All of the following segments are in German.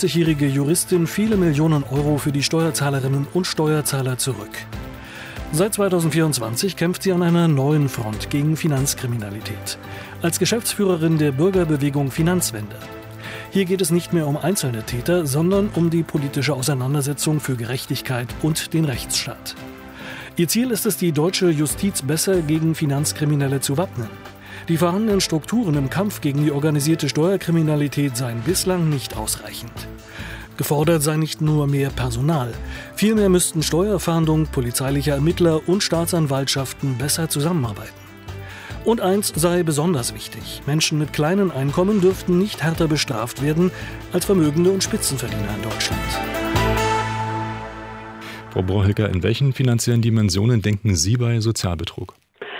52-jährige Juristin viele Millionen Euro für die Steuerzahlerinnen und Steuerzahler zurück. Seit 2024 kämpft sie an einer neuen Front gegen Finanzkriminalität. Als Geschäftsführerin der Bürgerbewegung Finanzwende. Hier geht es nicht mehr um einzelne Täter, sondern um die politische Auseinandersetzung für Gerechtigkeit und den Rechtsstaat. Ihr Ziel ist es, die deutsche Justiz besser gegen Finanzkriminelle zu wappnen. Die vorhandenen Strukturen im Kampf gegen die organisierte Steuerkriminalität seien bislang nicht ausreichend. Gefordert sei nicht nur mehr Personal. Vielmehr müssten Steuerfahndung, polizeiliche Ermittler und Staatsanwaltschaften besser zusammenarbeiten. Und eins sei besonders wichtig: Menschen mit kleinen Einkommen dürften nicht härter bestraft werden als Vermögende und Spitzenverdiener in Deutschland. Frau Brohilker, in welchen finanziellen Dimensionen denken Sie bei Sozialbetrug?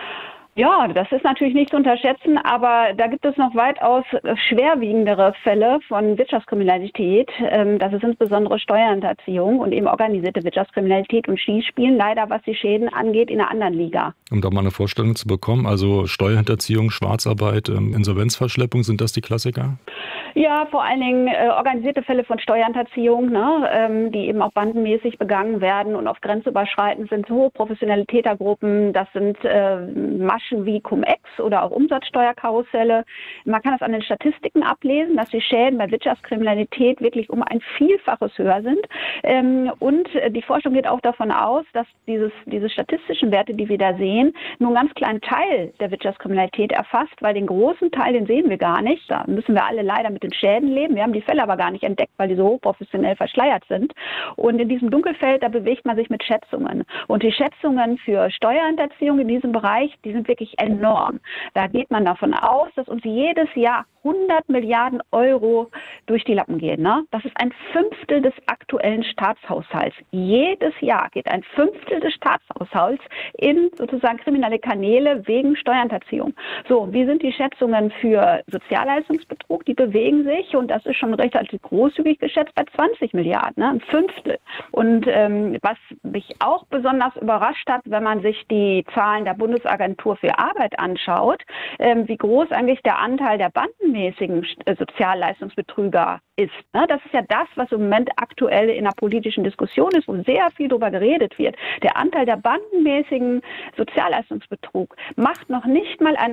Ja, das ist natürlich nicht zu unterschätzen, aber da gibt es noch weitaus schwerwiegendere Fälle von Wirtschaftskriminalität. Das ist insbesondere Steuerhinterziehung und eben organisierte Wirtschaftskriminalität, und die spielen leider, was die Schäden angeht, in einer anderen Liga. Um da mal eine Vorstellung zu bekommen, also Steuerhinterziehung, Schwarzarbeit, Insolvenzverschleppung, sind das die Klassiker? Ja, vor allen Dingen organisierte Fälle von Steuerhinterziehung, die eben auch bandenmäßig begangen werden und auf grenzüberschreitend sind, hochprofessionelle Tätergruppen. Das sind Maschen wie Cum-Ex oder auch Umsatzsteuerkarusselle. Man kann das an den Statistiken ablesen, dass die Schäden bei Wirtschaftskriminalität wirklich um ein Vielfaches höher sind. Und die Forschung geht auch davon aus, dass diese statistischen Werte, die wir da sehen, nur einen ganz kleinen Teil der Wirtschaftskriminalität erfasst, weil den großen Teil, den sehen wir gar nicht. Da müssen wir alle leider mit den Schäden leben. Wir haben die Fälle aber gar nicht entdeckt, weil die so hochprofessionell verschleiert sind. Und in diesem Dunkelfeld, da bewegt man sich mit Schätzungen. Und die Schätzungen für Steuerhinterziehung in diesem Bereich, die sind wirklich enorm. Da geht man davon aus, dass uns jedes Jahr 100 Milliarden Euro durch die Lappen gehen. Ne? Das ist ein Fünftel des aktuellen Staatshaushalts. Jedes Jahr geht ein Fünftel des Staatshaushalts in sozusagen kriminelle Kanäle wegen Steuerhinterziehung. So, wie sind die Schätzungen für Sozialleistungsbetrug? Die bewegen sich, und das ist schon recht großzügig geschätzt, bei 20 Milliarden, ne? Ein Fünftel. Und was mich auch besonders überrascht hat, wenn man sich die Zahlen der Bundesagentur für Arbeit anschaut, wie groß eigentlich der Anteil der bandenmäßigen Sozialleistungsbetrüger ist. Ne? Das ist ja das, was im Moment aktuell in der politischen Diskussion ist, wo sehr viel darüber geredet wird. Der Anteil der bandenmäßigen Sozialleistungsbetrug macht noch nicht mal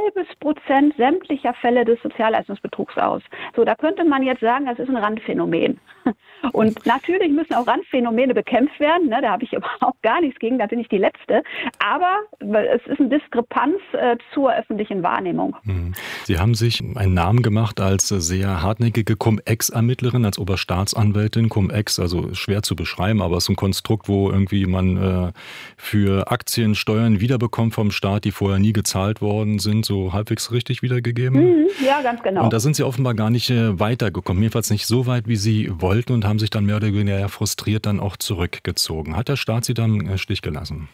0,5% sämtlicher Fälle des Sozialleistungsbetrugs aus. So, da könnte man jetzt sagen, das ist ein Randphänomen. Und natürlich müssen auch Randphänomene bekämpft werden. Ne? Da habe ich überhaupt gar nichts gegen, da bin ich die Letzte. Aber es ist eine Diskrepanz zur öffentlichen Wahrnehmung. Sie haben sich einen Namen gemacht als sehr hartnäckige Cum-Ex-Ermittlerin, als Oberstaatsanwältin. Cum-Ex, also schwer zu beschreiben, aber es ist ein Konstrukt, wo irgendwie man für Aktien Steuern wiederbekommt vom Staat, die vorher nie gezahlt worden sind, so halbwegs richtig wiedergegeben. Ja, ganz genau. Und da sind Sie offenbar gar nicht weitergekommen, jedenfalls nicht so weit, wie Sie wollten, und haben sich dann mehr oder weniger frustriert dann auch zurückgezogen. Hat der Staat Sie dann im Stich gelassen?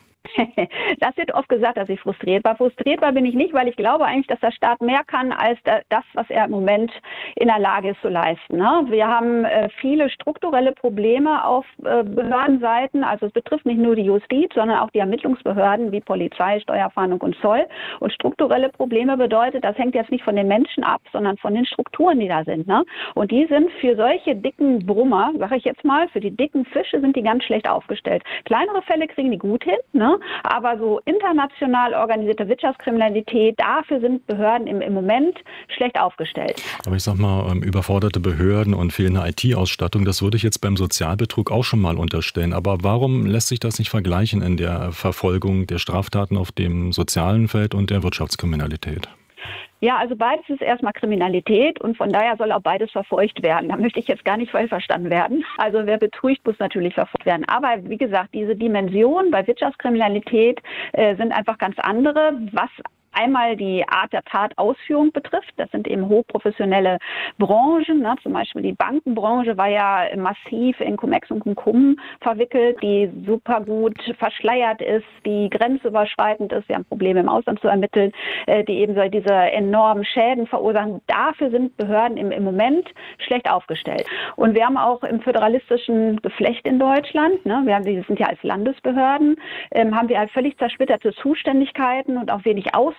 Das wird oft gesagt, dass ich frustriert war. Frustriert war bin ich nicht, weil ich glaube eigentlich, dass der Staat mehr kann als das, was er im Moment in der Lage ist zu leisten. Ne? Wir haben viele strukturelle Probleme auf Behördenseiten. Also es betrifft nicht nur die Justiz, sondern auch die Ermittlungsbehörden wie Polizei, Steuerfahndung und Zoll. Und strukturelle Probleme bedeutet, das hängt jetzt nicht von den Menschen ab, sondern von den Strukturen, die da sind. Ne? Und die sind für solche dicken Brummer, sage ich jetzt mal, für die dicken Fische sind die ganz schlecht aufgestellt. Kleinere Fälle kriegen die gut hin, ne? Aber so international organisierte Wirtschaftskriminalität, dafür sind Behörden im Moment schlecht aufgestellt. Aber ich sag mal, überforderte Behörden und fehlende IT-Ausstattung, das würde ich jetzt beim Sozialbetrug auch schon mal unterstellen. Aber warum lässt sich das nicht vergleichen in der Verfolgung der Straftaten auf dem sozialen Feld und der Wirtschaftskriminalität? Ja, also beides ist erstmal Kriminalität und von daher soll auch beides verfolgt werden. Da möchte ich jetzt gar nicht falsch verstanden werden. Also wer betrügt, muss natürlich verfolgt werden. Aber wie gesagt, diese Dimensionen bei Wirtschaftskriminalität sind einfach ganz andere, was einmal die Art der Tatausführung betrifft. Das sind eben hochprofessionelle Branchen. Ne? Zum Beispiel die Bankenbranche war ja massiv in Cum-Ex und Cum verwickelt, die super gut verschleiert ist, die grenzüberschreitend ist. Wir haben Probleme im Ausland zu ermitteln, die eben so diese enormen Schäden verursachen. Dafür sind Behörden im Moment schlecht aufgestellt. Und wir haben auch im föderalistischen Geflecht in Deutschland, ne? Die sind ja als Landesbehörden, haben wir halt völlig zersplitterte Zuständigkeiten und auch wenig Austausch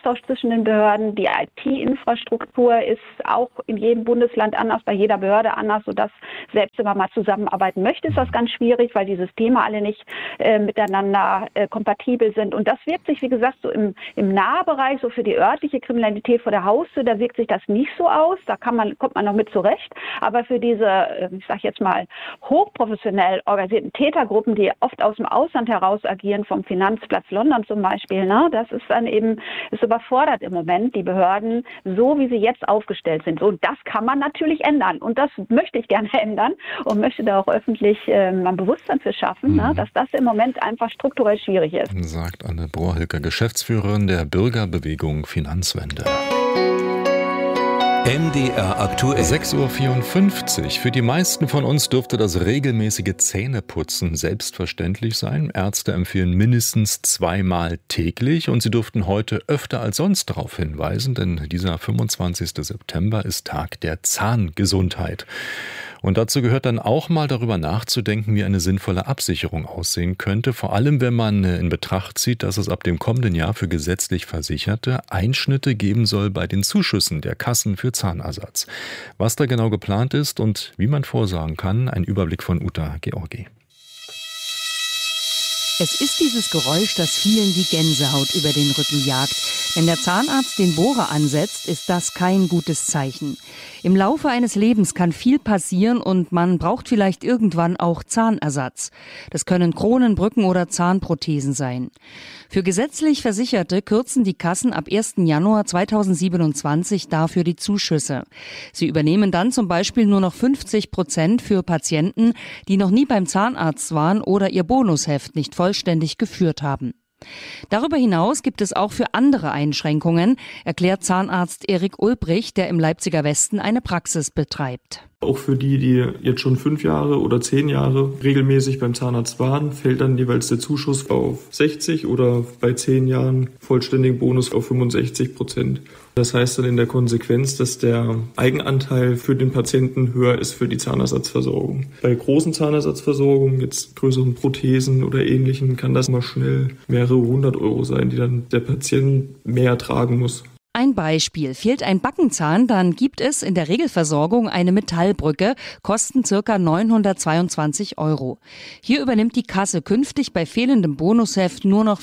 Austausch zwischen den Behörden. Die IT-Infrastruktur ist auch in jedem Bundesland anders, bei jeder Behörde anders, sodass selbst wenn man mal zusammenarbeiten möchte, ist das ganz schwierig, weil die Systeme alle nicht miteinander kompatibel sind. Und das wirkt sich, wie gesagt, so im Nahbereich, so für die örtliche Kriminalität vor der Haustür, da wirkt sich das nicht so aus. Da kommt man noch mit zurecht. Aber für diese, ich sage jetzt mal, hochprofessionell organisierten Tätergruppen, die oft aus dem Ausland heraus agieren, vom Finanzplatz London zum Beispiel, ne, das ist dann eben, ist überfordert im Moment, die Behörden, so wie sie jetzt aufgestellt sind. So, das kann man natürlich ändern. Und das möchte ich gerne ändern und möchte da auch öffentlich ein Bewusstsein für schaffen, ne, dass das im Moment einfach strukturell schwierig ist. Sagt Anne Brohilker, Geschäftsführerin der Bürgerbewegung Finanzwende. MDR aktuell. 6.54 Uhr. Für die meisten von uns dürfte das regelmäßige Zähneputzen selbstverständlich sein. Ärzte empfehlen mindestens 2-mal täglich und sie dürften heute öfter als sonst darauf hinweisen, denn dieser 25. September ist Tag der Zahngesundheit. Und dazu gehört dann auch mal darüber nachzudenken, wie eine sinnvolle Absicherung aussehen könnte. Vor allem, wenn man in Betracht zieht, dass es ab dem kommenden Jahr für gesetzlich Versicherte Einschnitte geben soll bei den Zuschüssen der Kassen für Zahnersatz. Was da genau geplant ist und wie man vorsorgen kann, ein Überblick von Uta Georgi. Es ist dieses Geräusch, das vielen die Gänsehaut über den Rücken jagt. Wenn der Zahnarzt den Bohrer ansetzt, ist das kein gutes Zeichen. Im Laufe eines Lebens kann viel passieren und man braucht vielleicht irgendwann auch Zahnersatz. Das können Kronen, Brücken oder Zahnprothesen sein. Für gesetzlich Versicherte kürzen die Kassen ab 1. Januar 2027 dafür die Zuschüsse. Sie übernehmen dann zum Beispiel nur noch 50% für Patienten, die noch nie beim Zahnarzt waren oder ihr Bonusheft nicht vollständig geführt haben. Darüber hinaus gibt es auch für andere Einschränkungen, erklärt Zahnarzt Erik Ulbrich, der im Leipziger Westen eine Praxis betreibt. Auch für die jetzt schon 5 Jahre oder 10 Jahre regelmäßig beim Zahnarzt waren, fällt dann jeweils der Zuschuss auf 60 oder bei 10 Jahren vollständigen Bonus auf 65%. Das heißt dann in der Konsequenz, dass der Eigenanteil für den Patienten höher ist für die Zahnersatzversorgung. Bei großen Zahnersatzversorgungen, jetzt größeren Prothesen oder Ähnlichem, kann das mal schnell mehrere 100 € sein, die dann der Patient mehr tragen muss. Ein Beispiel. Fehlt ein Backenzahn, dann gibt es in der Regelversorgung eine Metallbrücke, kosten ca. 922 €. Hier übernimmt die Kasse künftig bei fehlendem Bonusheft nur noch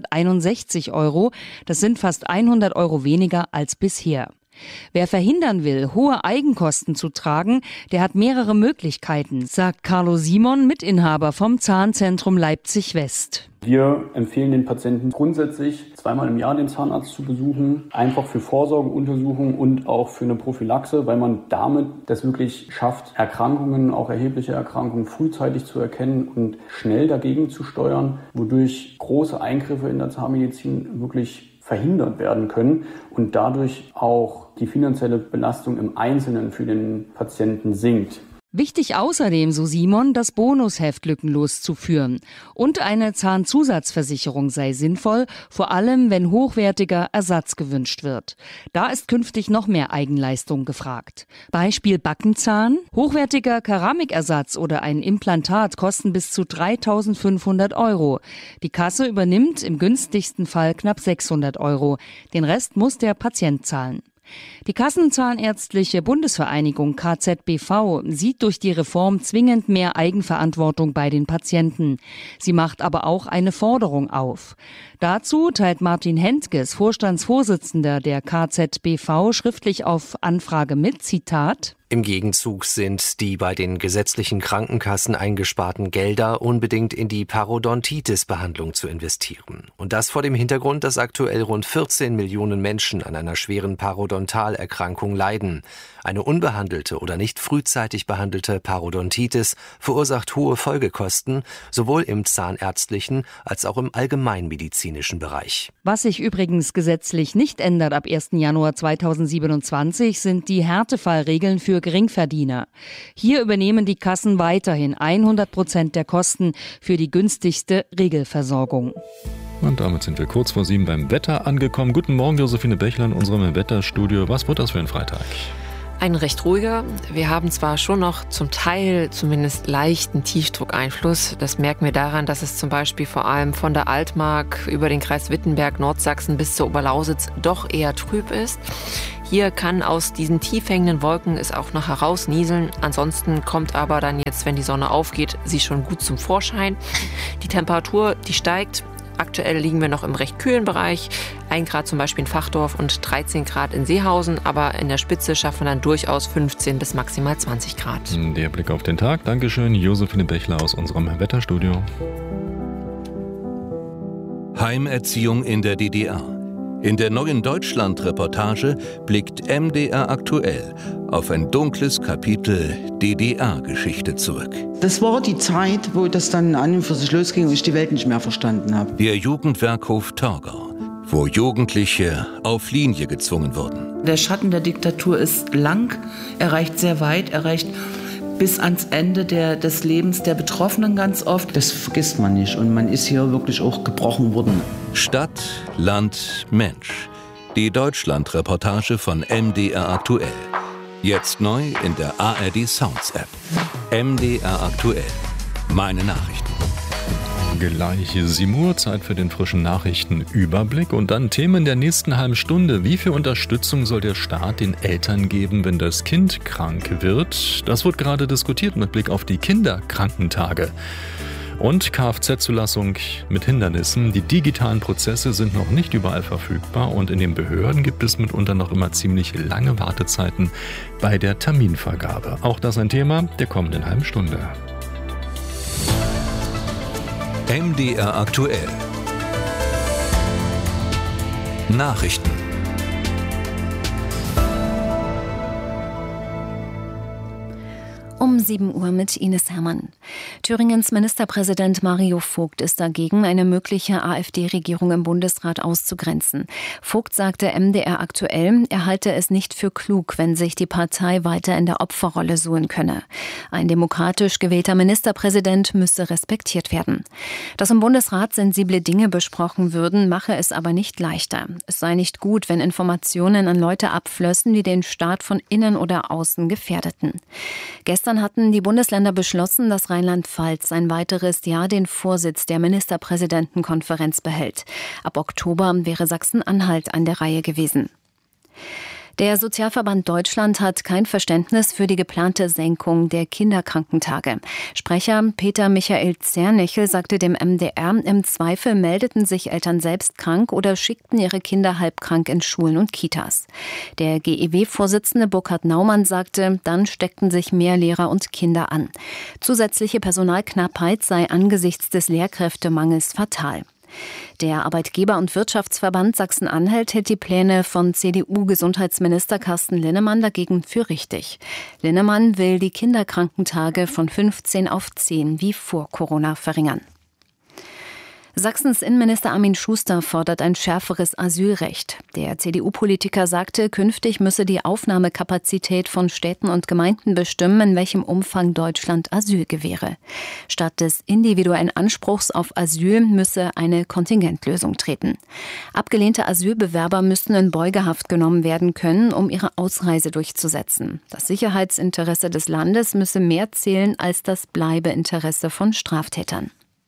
461 €. Das sind fast 100 € weniger als bisher. Wer verhindern will, hohe Eigenkosten zu tragen, der hat mehrere Möglichkeiten, sagt Carlo Simon, Mitinhaber vom Zahnzentrum Leipzig-West. Wir empfehlen den Patienten grundsätzlich 2-mal im Jahr den Zahnarzt zu besuchen, einfach für Vorsorgeuntersuchungen und auch für eine Prophylaxe, weil man damit das wirklich schafft, Erkrankungen, auch erhebliche Erkrankungen frühzeitig zu erkennen und schnell dagegen zu steuern, wodurch große Eingriffe in der Zahnmedizin wirklich verhindert werden können und dadurch auch die finanzielle Belastung im Einzelnen für den Patienten sinkt. Wichtig außerdem, so Simon, das Bonusheft lückenlos zu führen. Und eine Zahnzusatzversicherung sei sinnvoll, vor allem wenn hochwertiger Ersatz gewünscht wird. Da ist künftig noch mehr Eigenleistung gefragt. Beispiel Backenzahn. Hochwertiger Keramikersatz oder ein Implantat kosten bis zu 3.500 €. Die Kasse übernimmt im günstigsten Fall knapp 600 €. Den Rest muss der Patient zahlen. Die Kassenzahnärztliche Bundesvereinigung KZBV sieht durch die Reform zwingend mehr Eigenverantwortung bei den Patienten. Sie macht aber auch eine Forderung auf. Dazu teilt Martin Hentges, Vorstandsvorsitzender der KZBV, schriftlich auf Anfrage mit, Zitat: Im Gegenzug sind die bei den gesetzlichen Krankenkassen eingesparten Gelder unbedingt in die Parodontitis-Behandlung zu investieren. Und das vor dem Hintergrund, dass aktuell rund 14 Millionen Menschen an einer schweren Parodontalerkrankung leiden. Eine unbehandelte oder nicht frühzeitig behandelte Parodontitis verursacht hohe Folgekosten, sowohl im zahnärztlichen als auch im allgemeinmedizinischen Bereich. Was sich übrigens gesetzlich nicht ändert ab 1. Januar 2027, sind die Härtefallregeln für Geringverdiener. Hier übernehmen die Kassen weiterhin 100% der Kosten für die günstigste Regelversorgung. Und damit sind wir kurz vor 7 beim Wetter angekommen. Guten Morgen, Josephine Bächler in unserem Wetterstudio. Was wird das für ein Freitag? Ein recht ruhiger. Wir haben zwar schon noch zum Teil zumindest leichten Tiefdruckeinfluss. Das merken wir daran, dass es zum Beispiel vor allem von der Altmark über den Kreis Wittenberg, Nordsachsen bis zur Oberlausitz doch eher trüb ist. Hier kann aus diesen tief hängenden Wolken es auch noch herausnieseln. Ansonsten kommt aber dann jetzt, wenn die Sonne aufgeht, sie schon gut zum Vorschein. Die Temperatur, die steigt. Aktuell liegen wir noch im recht kühlen Bereich. 1 Grad zum Beispiel in Fachdorf und 13 Grad in Seehausen. Aber in der Spitze schaffen wir dann durchaus 15 bis maximal 20 Grad. Der Blick auf den Tag. Dankeschön, Josephine Bechler aus unserem Wetterstudio. Heimerziehung in der DDR. In der neuen Deutschland-Reportage blickt MDR aktuell auf ein dunkles Kapitel DDR-Geschichte zurück. Das war die Zeit, wo das dann an und für sich losging und ich die Welt nicht mehr verstanden habe. Der Jugendwerkhof Torgau, wo Jugendliche auf Linie gezwungen wurden. Der Schatten der Diktatur ist lang, er reicht sehr weit, er reicht bis ans Ende des Lebens der Betroffenen ganz oft. Das vergisst man nicht und man ist hier wirklich auch gebrochen worden. Stadt, Land, Mensch. Die Deutschland-Reportage von MDR aktuell. Jetzt neu in der ARD Sounds App. MDR aktuell. Meine Nachrichten. Gleich 7 Uhr, Zeit für den frischen Nachrichtenüberblick und dann Themen der nächsten halben Stunde. Wie viel Unterstützung soll der Staat den Eltern geben, wenn das Kind krank wird? Das wird gerade diskutiert mit Blick auf die Kinderkrankentage. Und Kfz-Zulassung mit Hindernissen. Die digitalen Prozesse sind noch nicht überall verfügbar und in den Behörden gibt es mitunter noch immer ziemlich lange Wartezeiten bei der Terminvergabe. Auch das ein Thema der kommenden halben Stunde. MDR aktuell. Nachrichten. Um 7 Uhr mit Ines Herrmann. Thüringens Ministerpräsident Mario Vogt ist dagegen, eine mögliche AfD-Regierung im Bundesrat auszugrenzen. Vogt sagte MDR aktuell, er halte es nicht für klug, wenn sich die Partei weiter in der Opferrolle suhlen könne. Ein demokratisch gewählter Ministerpräsident müsse respektiert werden. Dass im Bundesrat sensible Dinge besprochen würden, mache es aber nicht leichter. Es sei nicht gut, wenn Informationen an Leute abflössen, die den Staat von innen oder außen gefährdeten. Gestern hatten die Bundesländer beschlossen, dass Rheinland-Pfalz ein weiteres Jahr den Vorsitz der Ministerpräsidentenkonferenz behält. Ab Oktober wäre Sachsen-Anhalt an der Reihe gewesen. Der Sozialverband Deutschland hat kein Verständnis für die geplante Senkung der Kinderkrankentage. Sprecher Peter Michael Zernichel sagte dem MDR, im Zweifel meldeten sich Eltern selbst krank oder schickten ihre Kinder halbkrank in Schulen und Kitas. Der GEW-Vorsitzende Burkhard Naumann sagte, dann steckten sich mehr Lehrer und Kinder an. Zusätzliche Personalknappheit sei angesichts des Lehrkräftemangels fatal. Der Arbeitgeber- und Wirtschaftsverband Sachsen-Anhalt hält die Pläne von CDU-Gesundheitsminister Carsten Linnemann dagegen für richtig. Linnemann will die Kinderkrankentage von 15 auf 10 wie vor Corona verringern. Sachsens Innenminister Armin Schuster fordert ein schärferes Asylrecht. Der CDU-Politiker sagte, künftig müsse die Aufnahmekapazität von Städten und Gemeinden bestimmen, in welchem Umfang Deutschland Asyl gewähre. Statt des individuellen Anspruchs auf Asyl müsse eine Kontingentlösung treten. Abgelehnte Asylbewerber müssten in Beugehaft genommen werden können, um ihre Ausreise durchzusetzen. Das Sicherheitsinteresse des Landes müsse mehr zählen als das Bleibeinteresse von Straftätern.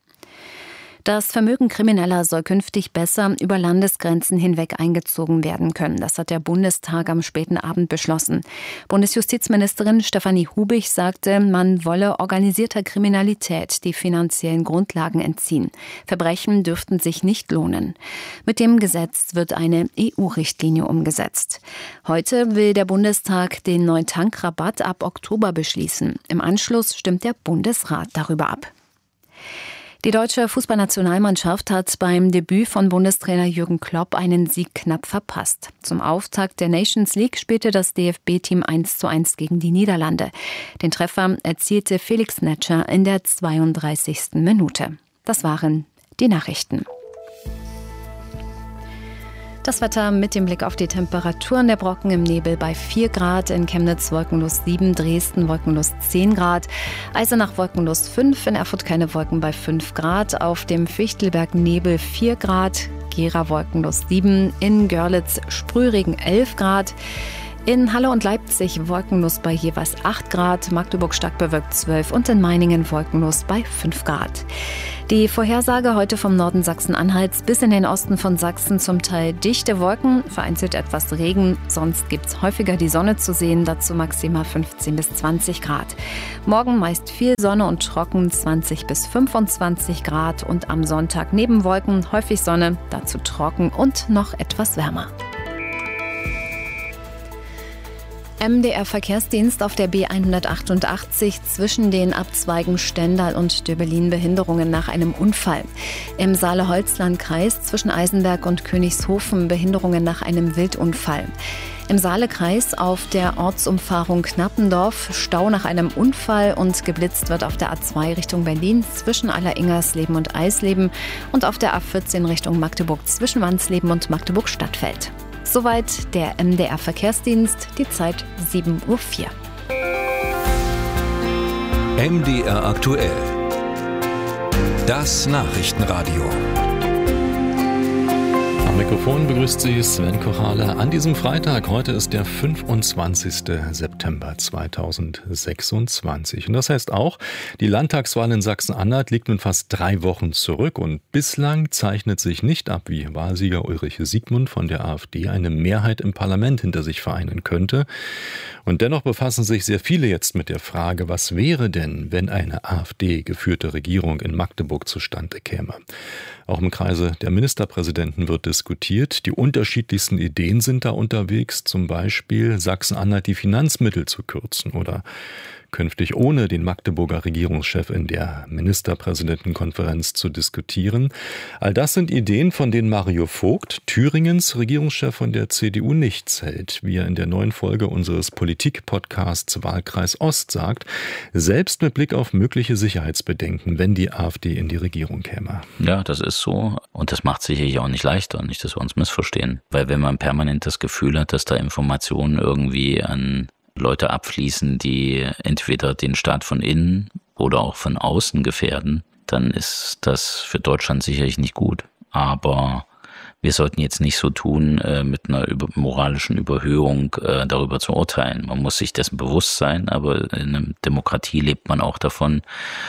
Das Vermögen Krimineller soll künftig besser über Landesgrenzen hinweg eingezogen werden können. Das hat der Bundestag am späten Abend beschlossen. Bundesjustizministerin Stefanie Hubig sagte, man wolle organisierter Kriminalität die finanziellen Grundlagen entziehen. Verbrechen dürften sich nicht lohnen. Mit dem Gesetz wird eine EU-Richtlinie umgesetzt. Heute will der Bundestag den neuen Tankrabatt ab Oktober beschließen. Im Anschluss stimmt der Bundesrat darüber ab. Die deutsche Fußballnationalmannschaft hat beim Debüt von Bundestrainer Jürgen Klopp einen Sieg knapp verpasst. Zum Auftakt der Nations League spielte das DFB-Team 1:1 gegen die Niederlande. Den Treffer erzielte Felix Netscher in der 32. Minute. Das waren die Nachrichten. Das Wetter mit dem Blick auf die Temperaturen: der Brocken im Nebel bei 4 Grad, in Chemnitz wolkenlos 7, Dresden wolkenlos 10 Grad, Eisenach wolkenlos 5, in Erfurt keine Wolken bei 5 Grad, auf dem Fichtelberg Nebel 4 Grad, Gera wolkenlos 7, in Görlitz Sprühregen 11 Grad, In Halle und Leipzig wolkenlos bei jeweils 8 Grad, Magdeburg stark bewölkt 12 und in Meiningen wolkenlos bei 5 Grad. Die Vorhersage heute vom Norden Sachsen-Anhalts bis in den Osten von Sachsen zum Teil dichte Wolken, vereinzelt etwas Regen. Sonst gibt's häufiger die Sonne zu sehen, dazu maximal 15 bis 20 Grad. Morgen meist viel Sonne und trocken, 20 bis 25 Grad. Und am Sonntag neben Wolken häufig Sonne, dazu trocken und noch etwas wärmer. MDR-Verkehrsdienst auf der B188 zwischen den Abzweigen Stendal und Döbelin Behinderungen nach einem Unfall. Im Saale-Holzland-Kreis zwischen Eisenberg und Königshofen Behinderungen nach einem Wildunfall. Im Saalekreis auf der Ortsumfahrung Knappendorf Stau nach einem Unfall und geblitzt wird auf der A2 Richtung Berlin zwischen Alleringersleben und Eisleben und auf der A14 Richtung Magdeburg zwischen Wansleben und Magdeburg-Stadtfeld. Soweit der MDR-Verkehrsdienst, die Zeit 7:04 Uhr. MDR aktuell. Das Nachrichtenradio. Am Mikrofon begrüßt Sie Sven Kochale an diesem Freitag. Heute ist der 25. September 2026. Und das heißt auch, die Landtagswahl in Sachsen-Anhalt liegt nun fast 3 Wochen zurück. Und bislang zeichnet sich nicht ab, wie Wahlsieger Ulrich Siegmund von der AfD eine Mehrheit im Parlament hinter sich vereinen könnte. Und dennoch befassen sich sehr viele jetzt mit der Frage, was wäre denn, wenn eine AfD-geführte Regierung in Magdeburg zustande käme? Auch im Kreise der Ministerpräsidenten wird diskutiert. Die unterschiedlichsten Ideen sind da unterwegs, zum Beispiel Sachsen-Anhalt die Finanzmittel zu kürzen oder künftig ohne den Magdeburger Regierungschef in der Ministerpräsidentenkonferenz zu diskutieren. All das sind Ideen, von denen Mario Vogt, Thüringens Regierungschef von der CDU, nichts hält. Wie er in der neuen Folge unseres Politik-Podcasts Wahlkreis Ost sagt, selbst mit Blick auf mögliche Sicherheitsbedenken, wenn die AfD in die Regierung käme. Ja, das ist so. Und das macht sicherlich auch nicht leichter, nicht, dass wir uns missverstehen. Weil wenn man permanent das Gefühl hat, dass da Informationen irgendwie an Leute abfließen, die entweder den Staat von innen oder auch von außen gefährden, dann ist das für Deutschland sicherlich nicht gut. Aber wir sollten jetzt nicht so tun, mit einer moralischen Überhöhung darüber zu urteilen. Man muss sich dessen bewusst sein, aber in einer Demokratie lebt man auch davon,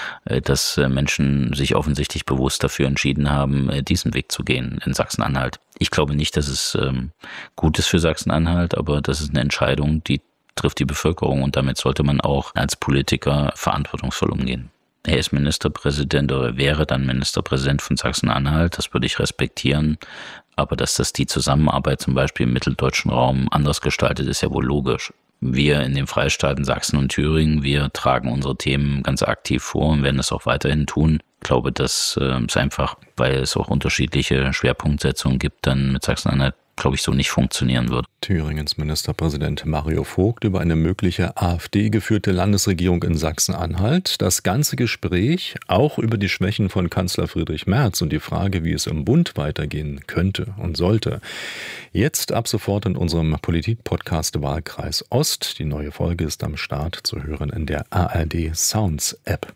dass Menschen sich offensichtlich bewusst dafür entschieden haben, diesen Weg zu gehen in Sachsen-Anhalt. Ich glaube nicht, dass es gut ist für Sachsen-Anhalt, aber das ist eine Entscheidung, die trifft die Bevölkerung und damit sollte man auch als Politiker verantwortungsvoll umgehen. Er ist Ministerpräsident oder wäre dann Ministerpräsident von Sachsen-Anhalt, das würde ich respektieren. Aber dass das die Zusammenarbeit zum Beispiel im mitteldeutschen Raum anders gestaltet, ist ja wohl logisch. Wir in den Freistaaten Sachsen und Thüringen, wir tragen unsere Themen ganz aktiv vor und werden das auch weiterhin tun. Ich glaube, dass es einfach, weil es auch unterschiedliche Schwerpunktsetzungen gibt, dann mit Sachsen-Anhalt, glaube ich, so nicht funktionieren wird. Thüringens Ministerpräsident Mario Vogt über eine mögliche AfD-geführte Landesregierung in Sachsen-Anhalt. Das ganze Gespräch auch über die Schwächen von Kanzler Friedrich Merz und die Frage, wie es im Bund weitergehen könnte und sollte. Jetzt ab sofort in unserem Politik-Podcast Wahlkreis Ost. Die neue Folge ist am Start zu hören in der ARD Sounds App.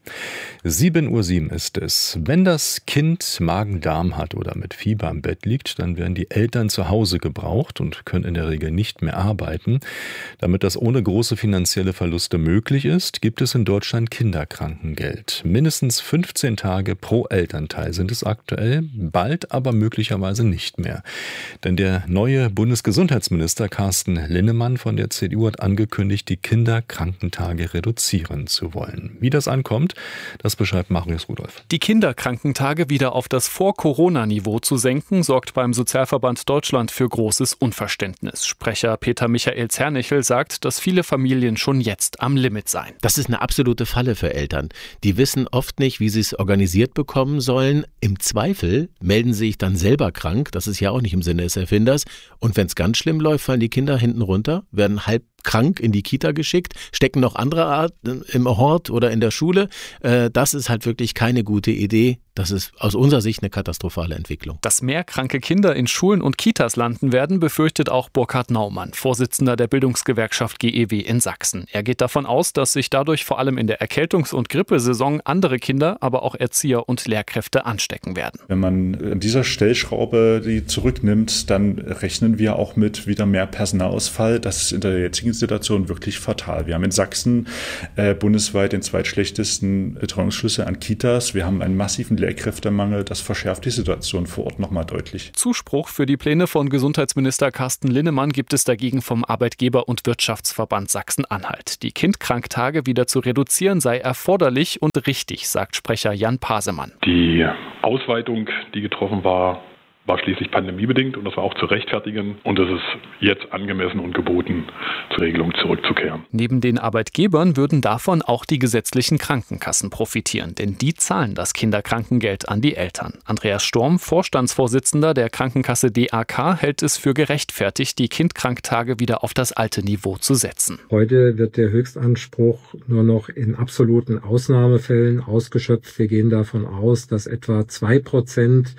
7:07 Uhr ist es. Wenn das Kind Magen-Darm hat oder mit Fieber im Bett liegt, dann werden die Eltern zu Hause gebraucht und können in der Regel nicht mehr arbeiten. Damit das ohne große finanzielle Verluste möglich ist, gibt es in Deutschland Kinderkrankengeld. Mindestens 15 Tage pro Elternteil sind es aktuell, bald aber möglicherweise nicht mehr. Denn der neue Bundesgesundheitsminister Carsten Linnemann von der CDU hat angekündigt, die Kinderkrankentage reduzieren zu wollen. Wie das ankommt, das beschreibt Marius Rudolph. Die Kinderkrankentage wieder auf das Vor-Corona-Niveau zu senken, sorgt beim Sozialverband Deutschland für großes Unverständnis. Sprecher Peter Michael Zernichel sagt, dass viele Familien schon jetzt am Limit seien. Das ist eine absolute Falle für Eltern. Die wissen oft nicht, wie sie es organisiert bekommen sollen. Im Zweifel melden sie sich dann selber krank. Das ist ja auch nicht im Sinne des Erfinders. Und wenn es ganz schlimm läuft, fallen die Kinder hinten runter, werden halb krank in die Kita geschickt, stecken noch andere Art im Hort oder in der Schule. Das ist halt wirklich keine gute Idee. Das ist aus unserer Sicht eine katastrophale Entwicklung. Dass mehr kranke Kinder in Schulen und Kitas landen werden, befürchtet auch Burkhard Naumann, Vorsitzender der Bildungsgewerkschaft GEW in Sachsen. Er geht davon aus, dass sich dadurch vor allem in der Erkältungs- und Grippesaison andere Kinder, aber auch Erzieher und Lehrkräfte anstecken werden. Wenn man an dieser Stellschraube die zurücknimmt, dann rechnen wir auch mit wieder mehr Personalausfall. Das ist in der jetzigen Situation wirklich fatal. Wir haben in Sachsen bundesweit den zweitschlechtesten Betreuungsschlüssel an Kitas. Wir haben einen massiven Lehrkräftemangel. Das verschärft die Situation vor Ort nochmal deutlich. Zuspruch für die Pläne von Gesundheitsminister Carsten Linnemann gibt es dagegen vom Arbeitgeber- und Wirtschaftsverband Sachsen-Anhalt. Die Kindkranktage wieder zu reduzieren sei erforderlich und richtig, sagt Sprecher Jan Pasemann. Die Ausweitung, die getroffen war schließlich pandemiebedingt und das war auch zu rechtfertigen. Und es ist jetzt angemessen und geboten, zur Regelung zurückzukehren. Neben den Arbeitgebern würden davon auch die gesetzlichen Krankenkassen profitieren, denn die zahlen das Kinderkrankengeld an die Eltern. Andreas Storm, Vorstandsvorsitzender der Krankenkasse DAK, hält es für gerechtfertigt, die Kindkranktage wieder auf das alte Niveau zu setzen. Heute wird der Höchstanspruch nur noch in absoluten Ausnahmefällen ausgeschöpft. Wir gehen davon aus, dass etwa 2%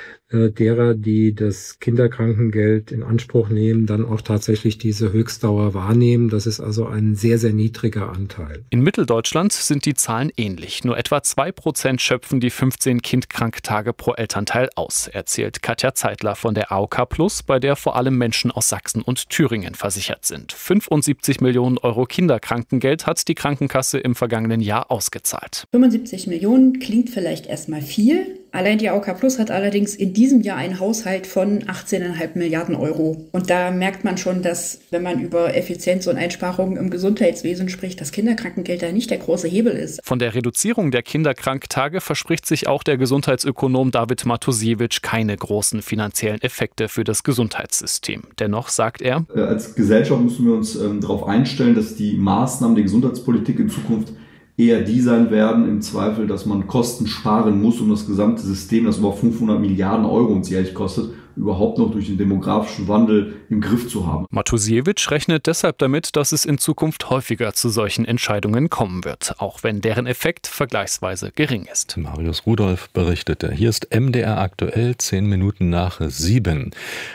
derer, die das Kinderkrankengeld in Anspruch nehmen, dann auch tatsächlich diese Höchstdauer wahrnehmen. Das ist also ein sehr, sehr niedriger Anteil. In Mitteldeutschland sind die Zahlen ähnlich. Nur etwa 2% schöpfen die 15 Kindkranktage pro Elternteil aus, erzählt Katja Zeitler von der AOK Plus, bei der vor allem Menschen aus Sachsen und Thüringen versichert sind. 75 Millionen Euro Kinderkrankengeld hat die Krankenkasse im vergangenen Jahr ausgezahlt. 75 Millionen klingt vielleicht erstmal viel. Allein die AOK Plus hat allerdings in diesem Jahr einen Haushalt von 18,5 Milliarden Euro. Und da merkt man schon, dass, wenn man über Effizienz und Einsparungen im Gesundheitswesen spricht, das Kinderkrankengeld da nicht der große Hebel ist. Von der Reduzierung der Kinderkranktage verspricht sich auch der Gesundheitsökonom David Matusiewicz keine großen finanziellen Effekte für das Gesundheitssystem. Dennoch sagt er, als Gesellschaft müssen wir uns darauf einstellen, dass die Maßnahmen der Gesundheitspolitik in Zukunft eher die sein werden, im Zweifel, dass man Kosten sparen muss, um das gesamte System, das über 500 Milliarden Euro uns jährlich kostet, überhaupt noch durch den demografischen Wandel im Griff zu haben. Matusiewicz rechnet deshalb damit, dass es in Zukunft häufiger zu solchen Entscheidungen kommen wird, auch wenn deren Effekt vergleichsweise gering ist. Marius Rudolph berichtete. Hier ist MDR aktuell, 10 Minuten nach 7.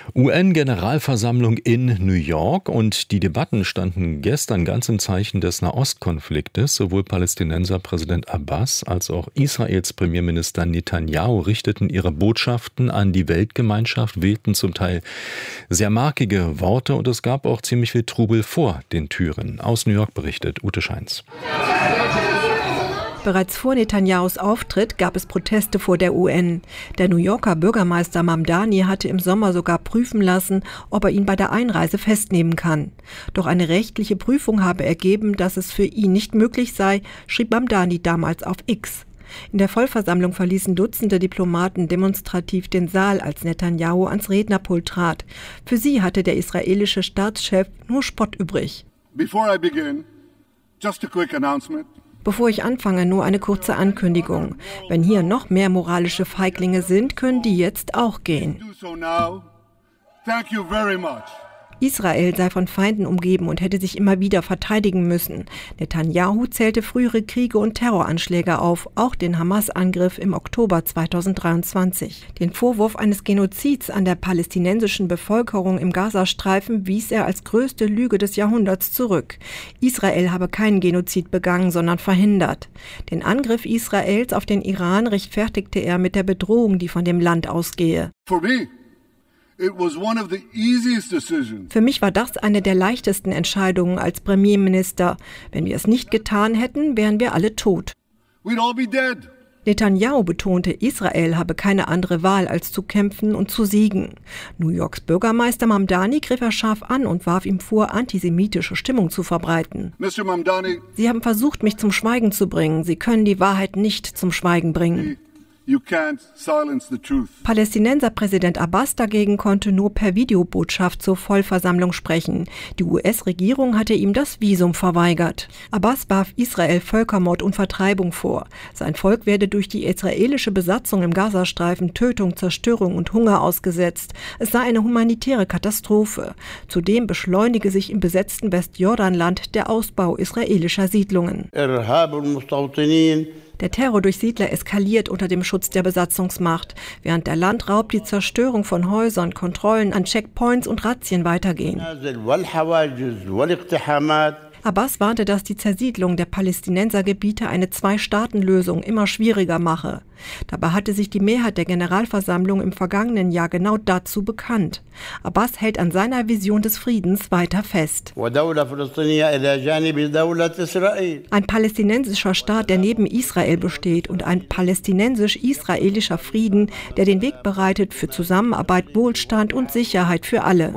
UN-Generalversammlung in New York und die Debatten standen gestern ganz im Zeichen des Nahostkonfliktes. Sowohl Palästinenser Präsident Abbas als auch Israels Premierminister Netanyahu richteten ihre Botschaften an die Weltgemeinschaft, wählten zum Teil sehr markige Worte und es gab auch ziemlich viel Trubel vor den Türen. Aus New York berichtet Ute Scheins. Bereits vor Netanyahus Auftritt gab es Proteste vor der UN. Der New Yorker Bürgermeister Mamdani hatte im Sommer sogar prüfen lassen, ob er ihn bei der Einreise festnehmen kann. Doch eine rechtliche Prüfung habe ergeben, dass es für ihn nicht möglich sei, schrieb Mamdani damals auf X. In der Vollversammlung verließen Dutzende Diplomaten demonstrativ den Saal, als Netanyahu ans Rednerpult trat. Für sie hatte der israelische Staatschef nur Spott übrig. Before I begin, just a quick announcement. Bevor ich anfange, nur eine kurze Ankündigung. Wenn hier noch mehr moralische Feiglinge sind, können die jetzt auch gehen. Israel sei von Feinden umgeben und hätte sich immer wieder verteidigen müssen. Netanyahu zählte frühere Kriege und Terroranschläge auf, auch den Hamas-Angriff im Oktober 2023. Den Vorwurf eines Genozids an der palästinensischen Bevölkerung im Gazastreifen wies er als größte Lüge des Jahrhunderts zurück. Israel habe keinen Genozid begangen, sondern verhindert. Den Angriff Israels auf den Iran rechtfertigte er mit der Bedrohung, die von dem Land ausgehe. Für mich war das eine der leichtesten Entscheidungen als Premierminister. Wenn wir es nicht getan hätten, wären wir alle tot. Netanyahu betonte, Israel habe keine andere Wahl, als zu kämpfen und zu siegen. New Yorks Bürgermeister Mamdani griff er scharf an und warf ihm vor, antisemitische Stimmung zu verbreiten. Mr. Mamdani, Sie haben versucht, mich zum Schweigen zu bringen. Sie können die Wahrheit nicht zum Schweigen bringen. You can't silence the truth. Palästinenser Präsident Abbas dagegen konnte nur per Videobotschaft zur Vollversammlung sprechen. Die US-Regierung hatte ihm das Visum verweigert. Abbas warf Israel Völkermord und Vertreibung vor. Sein Volk werde durch die israelische Besatzung im Gazastreifen Tötung, Zerstörung und Hunger ausgesetzt. Es sei eine humanitäre Katastrophe. Zudem beschleunige sich im besetzten Westjordanland der Ausbau israelischer Siedlungen. Der Terror durch Siedler eskaliert unter dem Schutz der Besatzungsmacht, während der Landraub, die Zerstörung von Häusern, Kontrollen an Checkpoints und Razzien weitergehen. Abbas warnte, dass die Zersiedlung der Palästinensergebiete eine Zwei-Staaten-Lösung immer schwieriger mache. Dabei hatte sich die Mehrheit der Generalversammlung im vergangenen Jahr genau dazu bekannt. Abbas hält an seiner Vision des Friedens weiter fest. Ein palästinensischer Staat, der neben Israel besteht, und ein palästinensisch-israelischer Frieden, der den Weg bereitet für Zusammenarbeit, Wohlstand und Sicherheit für alle.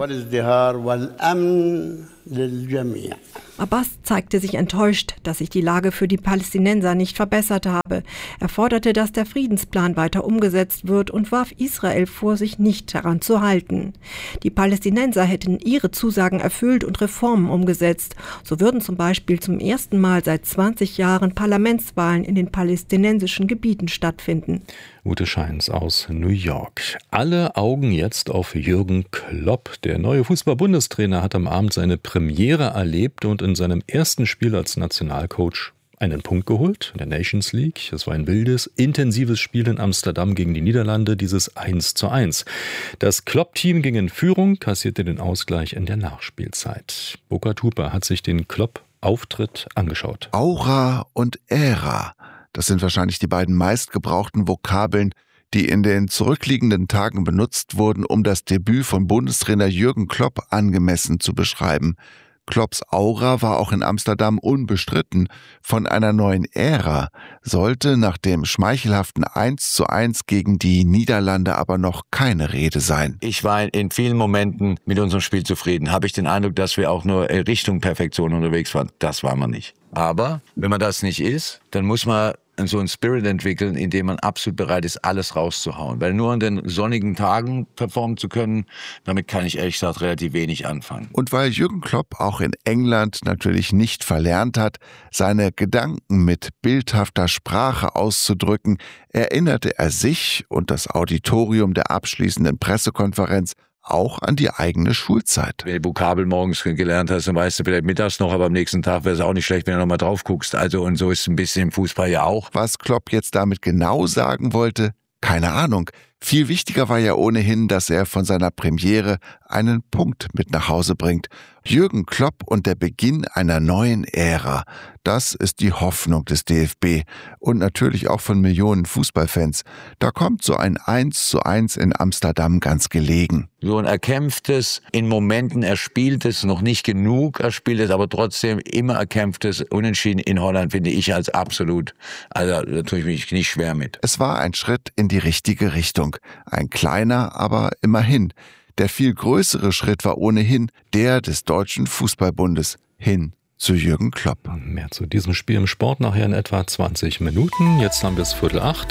Abbas zeigte sich enttäuscht, dass sich die Lage für die Palästinenser nicht verbessert habe. Er forderte, dass der Friedensplan weiter umgesetzt wird und warf Israel vor, sich nicht daran zu halten. Die Palästinenser hätten ihre Zusagen erfüllt und Reformen umgesetzt. So würden zum Beispiel zum ersten Mal seit 20 Jahren Parlamentswahlen in den palästinensischen Gebieten stattfinden. Ute Scheins aus New York. Alle Augen jetzt auf Jürgen Klopp. Der neue Fußball-Bundestrainer hat am Abend seine Premiere erlebt und in seinem ersten Spiel als Nationalcoach einen Punkt geholt in der Nations League. Es war ein wildes, intensives Spiel in Amsterdam gegen die Niederlande, dieses 1:1. Das Klopp-Team ging in Führung, kassierte den Ausgleich in der Nachspielzeit. Burkhard Huper hat sich den Klopp-Auftritt angeschaut. Aura und Ära. Das sind wahrscheinlich die beiden meistgebrauchten Vokabeln, die in den zurückliegenden Tagen benutzt wurden, um das Debüt von Bundestrainer Jürgen Klopp angemessen zu beschreiben. Klopps Aura war auch in Amsterdam unbestritten. Von einer neuen Ära sollte nach dem schmeichelhaften 1:1 gegen die Niederlande aber noch keine Rede sein. Ich war in vielen Momenten mit unserem Spiel zufrieden. Habe ich den Eindruck, dass wir auch nur Richtung Perfektion unterwegs waren. Das waren wir nicht. Aber wenn man das nicht ist, dann muss man so einen Spirit entwickeln, in dem man absolut bereit ist, alles rauszuhauen. Weil nur an den sonnigen Tagen performen zu können, damit kann ich ehrlich gesagt relativ wenig anfangen. Und weil Jürgen Klopp auch in England natürlich nicht verlernt hat, seine Gedanken mit bildhafter Sprache auszudrücken, erinnerte er sich und das Auditorium der abschließenden Pressekonferenz auch an die eigene Schulzeit. Wenn du Vokabel morgens gelernt hast, dann weißt du vielleicht mittags noch, aber am nächsten Tag wäre es auch nicht schlecht, wenn du nochmal drauf guckst. Also und so ist es ein bisschen im Fußball ja auch. Was Klopp jetzt damit genau sagen wollte, keine Ahnung. Viel wichtiger war ja ohnehin, dass er von seiner Premiere einen Punkt mit nach Hause bringt. Jürgen Klopp und der Beginn einer neuen Ära. Das ist die Hoffnung des DFB und natürlich auch von Millionen Fußballfans. Da kommt so ein 1:1 in Amsterdam ganz gelegen. So ein erkämpftes, in Momenten erspieltes, noch nicht genug erspieltes, aber trotzdem immer erkämpftes Unentschieden in Holland finde ich als absolut, also da tue ich mich nicht schwer mit. Es war ein Schritt in die richtige Richtung. Ein kleiner, aber immerhin. Der viel größere Schritt war ohnehin der des Deutschen Fußballbundes hin zu Jürgen Klopp. Mehr zu diesem Spiel im Sport nachher in etwa 20 Minuten. Jetzt haben wir es 7:15,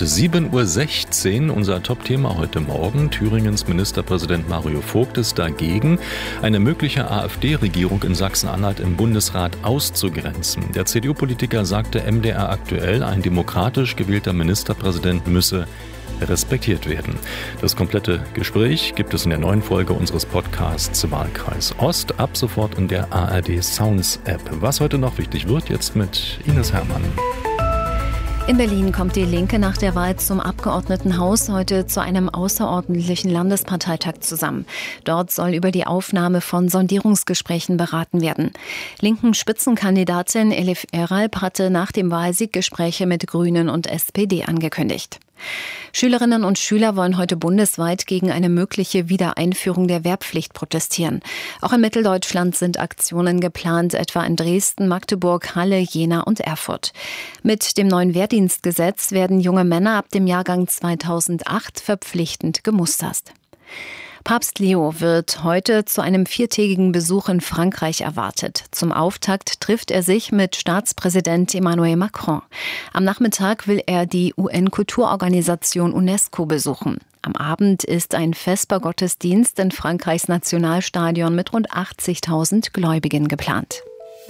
7:16 Uhr. Unser Top-Thema heute Morgen. Thüringens Ministerpräsident Mario Vogt ist dagegen, eine mögliche AfD-Regierung in Sachsen-Anhalt im Bundesrat auszugrenzen. Der CDU-Politiker sagte MDR aktuell, ein demokratisch gewählter Ministerpräsident müsse respektiert werden. Das komplette Gespräch gibt es in der neuen Folge unseres Podcasts Wahlkreis Ost, ab sofort in der ARD Sounds App. Was heute noch wichtig wird, jetzt mit Ines Hermann. In Berlin kommt die Linke nach der Wahl zum Abgeordnetenhaus heute zu einem außerordentlichen Landesparteitag zusammen. Dort soll über die Aufnahme von Sondierungsgesprächen beraten werden. Linken Spitzenkandidatin Elif Eralp hatte nach dem Wahlsieg Gespräche mit Grünen und SPD angekündigt. Schülerinnen und Schüler wollen heute bundesweit gegen eine mögliche Wiedereinführung der Wehrpflicht protestieren. Auch in Mitteldeutschland sind Aktionen geplant, etwa in Dresden, Magdeburg, Halle, Jena und Erfurt. Mit dem neuen Wehrdienstgesetz werden junge Männer ab dem Jahrgang 2008 verpflichtend gemustert. Papst Leo wird heute zu einem 4-tägigen Besuch in Frankreich erwartet. Zum Auftakt trifft er sich mit Staatspräsident Emmanuel Macron. Am Nachmittag will er die UN-Kulturorganisation UNESCO besuchen. Am Abend ist ein Vespergottesdienst in Frankreichs Nationalstadion mit rund 80.000 Gläubigen geplant.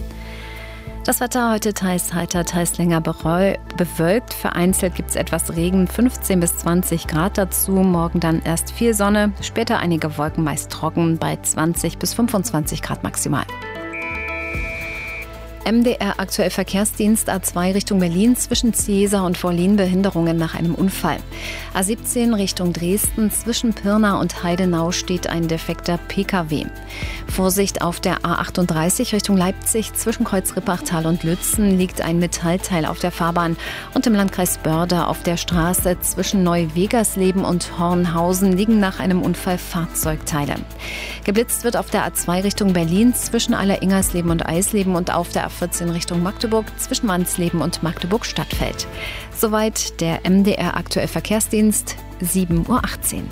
Das Wetter heute teils heiter, teils länger bewölkt. Vereinzelt gibt es etwas Regen, 15 bis 20 Grad dazu. Morgen dann erst viel Sonne, später einige Wolken, meist trocken bei 20 bis 25 Grad maximal. MDR aktuell Verkehrsdienst A2 Richtung Berlin zwischen Ziesa und Vorlin Behinderungen nach einem Unfall. A17 Richtung Dresden zwischen Pirna und Heidenau steht ein defekter PKW. Vorsicht auf der A38 Richtung Leipzig zwischen Kreuz-Rippachtal und Lützen liegt ein Metallteil auf der Fahrbahn und im Landkreis Börde auf der Straße zwischen Neu-Wegersleben und Hornhausen liegen nach einem Unfall Fahrzeugteile. Geblitzt wird auf der A2 Richtung Berlin zwischen Aller-Ingersleben und Eisleben und auf der A14 Richtung Magdeburg zwischen Wandsleben und Magdeburg-Stadtfeld. Soweit der MDR aktuell Verkehrsdienst, 7:18 Uhr.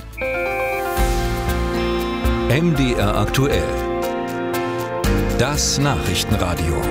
MDR aktuell. Das Nachrichtenradio.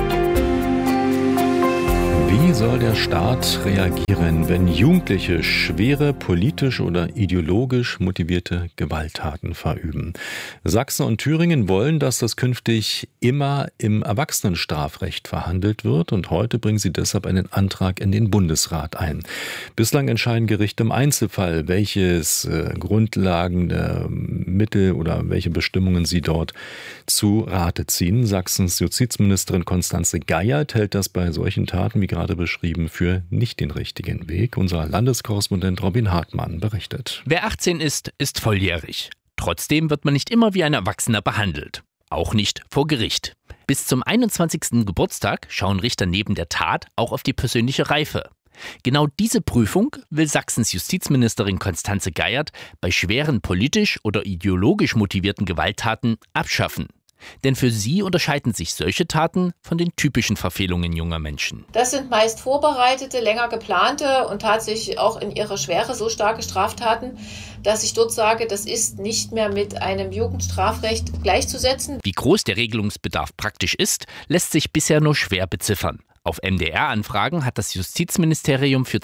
Wie soll der Staat reagieren, wenn Jugendliche schwere politisch oder ideologisch motivierte Gewalttaten verüben? Sachsen und Thüringen wollen, dass das künftig immer im Erwachsenenstrafrecht verhandelt wird und heute bringen sie deshalb einen Antrag in den Bundesrat ein. Bislang entscheiden Gerichte im Einzelfall, welches Grundlagen, Mittel oder welche Bestimmungen sie dort zu Rate ziehen. Sachsens Justizministerin Constanze Geiert hält das bei solchen Taten, wie gerade beschrieben, für nicht den richtigen Weg. Unser Landeskorrespondent Robin Hartmann berichtet. Wer 18 ist, ist volljährig. Trotzdem wird man nicht immer wie ein Erwachsener behandelt. Auch nicht vor Gericht. Bis zum 21. Geburtstag schauen Richter neben der Tat auch auf die persönliche Reife. Genau diese Prüfung will Sachsens Justizministerin Constanze Geiert bei schweren politisch oder ideologisch motivierten Gewalttaten abschaffen. Denn für sie unterscheiden sich solche Taten von den typischen Verfehlungen junger Menschen. Das sind meist vorbereitete, länger geplante und tatsächlich auch in ihrer Schwere so starke Straftaten, dass ich dort sage, das ist nicht mehr mit einem Jugendstrafrecht gleichzusetzen. Wie groß der Regelungsbedarf praktisch ist, lässt sich bisher nur schwer beziffern. Auf MDR-Anfragen hat das Justizministerium für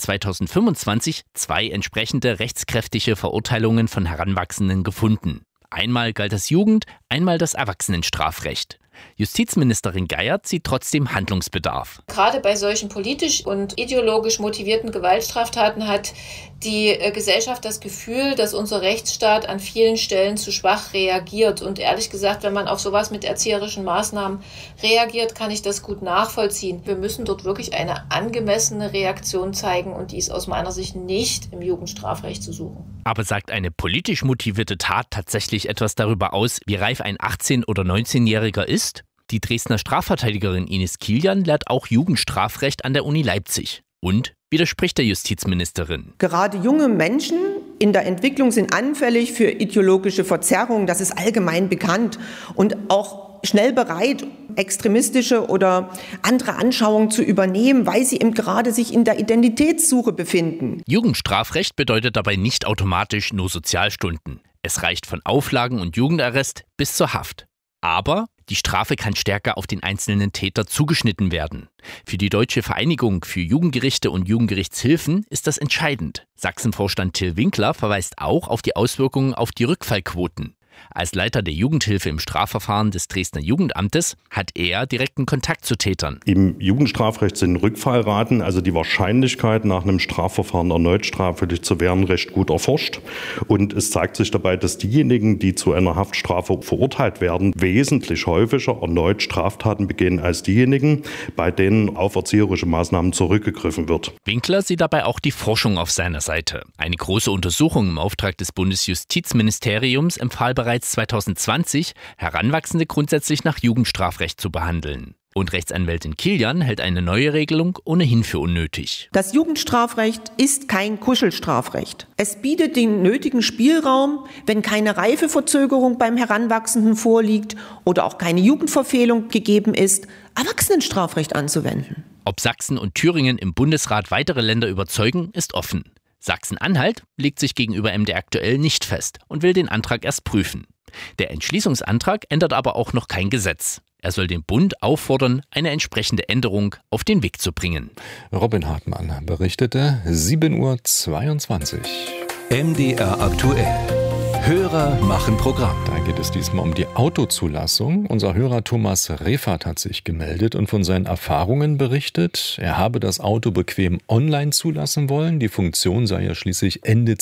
2025 2 entsprechende rechtskräftige Verurteilungen von Heranwachsenden gefunden. Einmal galt das Jugend-, einmal das Erwachsenenstrafrecht. Justizministerin Geiert sieht trotzdem Handlungsbedarf. Gerade bei solchen politisch und ideologisch motivierten Gewaltstraftaten hat die Gesellschaft das Gefühl, dass unser Rechtsstaat an vielen Stellen zu schwach reagiert. Und ehrlich gesagt, wenn man auf sowas mit erzieherischen Maßnahmen reagiert, kann ich das gut nachvollziehen. Wir müssen dort wirklich eine angemessene Reaktion zeigen und die ist aus meiner Sicht nicht im Jugendstrafrecht zu suchen. Aber sagt eine politisch motivierte Tat tatsächlich etwas darüber aus, wie reif ein 18- oder 19-Jähriger ist? Die Dresdner Strafverteidigerin Ines Kilian lehrt auch Jugendstrafrecht an der Uni Leipzig und widerspricht der Justizministerin. Gerade junge Menschen in der Entwicklung sind anfällig für ideologische Verzerrungen, das ist allgemein bekannt und auch schnell bereit, extremistische oder andere Anschauungen zu übernehmen, weil sie eben gerade sich in der Identitätssuche befinden. Jugendstrafrecht bedeutet dabei nicht automatisch nur Sozialstunden. Es reicht von Auflagen und Jugendarrest bis zur Haft. Aber die Strafe kann stärker auf den einzelnen Täter zugeschnitten werden. Für die Deutsche Vereinigung für Jugendgerichte und Jugendgerichtshilfen ist das entscheidend. Sachsenvorstand Till Winkler verweist auch auf die Auswirkungen auf die Rückfallquoten. Als Leiter der Jugendhilfe im Strafverfahren des Dresdner Jugendamtes hat er direkten Kontakt zu Tätern. Im Jugendstrafrecht sind Rückfallraten, also die Wahrscheinlichkeit, nach einem Strafverfahren erneut straffällig zu werden, recht gut erforscht. Und es zeigt sich dabei, dass diejenigen, die zu einer Haftstrafe verurteilt werden, wesentlich häufiger erneut Straftaten begehen als diejenigen, bei denen auf erzieherische Maßnahmen zurückgegriffen wird. Winkler sieht dabei auch die Forschung auf seiner Seite. Eine große Untersuchung im Auftrag des Bundesjustizministeriums empfahl bereits 2020, Heranwachsende grundsätzlich nach Jugendstrafrecht zu behandeln. Und Rechtsanwältin Kilian hält eine neue Regelung ohnehin für unnötig. Das Jugendstrafrecht ist kein Kuschelstrafrecht. Es bietet den nötigen Spielraum, wenn keine Reifeverzögerung beim Heranwachsenden vorliegt oder auch keine Jugendverfehlung gegeben ist, Erwachsenenstrafrecht anzuwenden. Ob Sachsen und Thüringen im Bundesrat weitere Länder überzeugen, ist offen. Sachsen-Anhalt legt sich gegenüber MDR aktuell nicht fest und will den Antrag erst prüfen. Der Entschließungsantrag ändert aber auch noch kein Gesetz. Er soll den Bund auffordern, eine entsprechende Änderung auf den Weg zu bringen. Robin Hartmann berichtete, 7:22 Uhr. MDR aktuell. Hörer machen Programm. Da geht es diesmal um die Autozulassung. Unser Hörer Thomas Refat hat sich gemeldet und von seinen Erfahrungen berichtet. Er habe das Auto bequem online zulassen wollen. Die Funktion sei ja schließlich Ende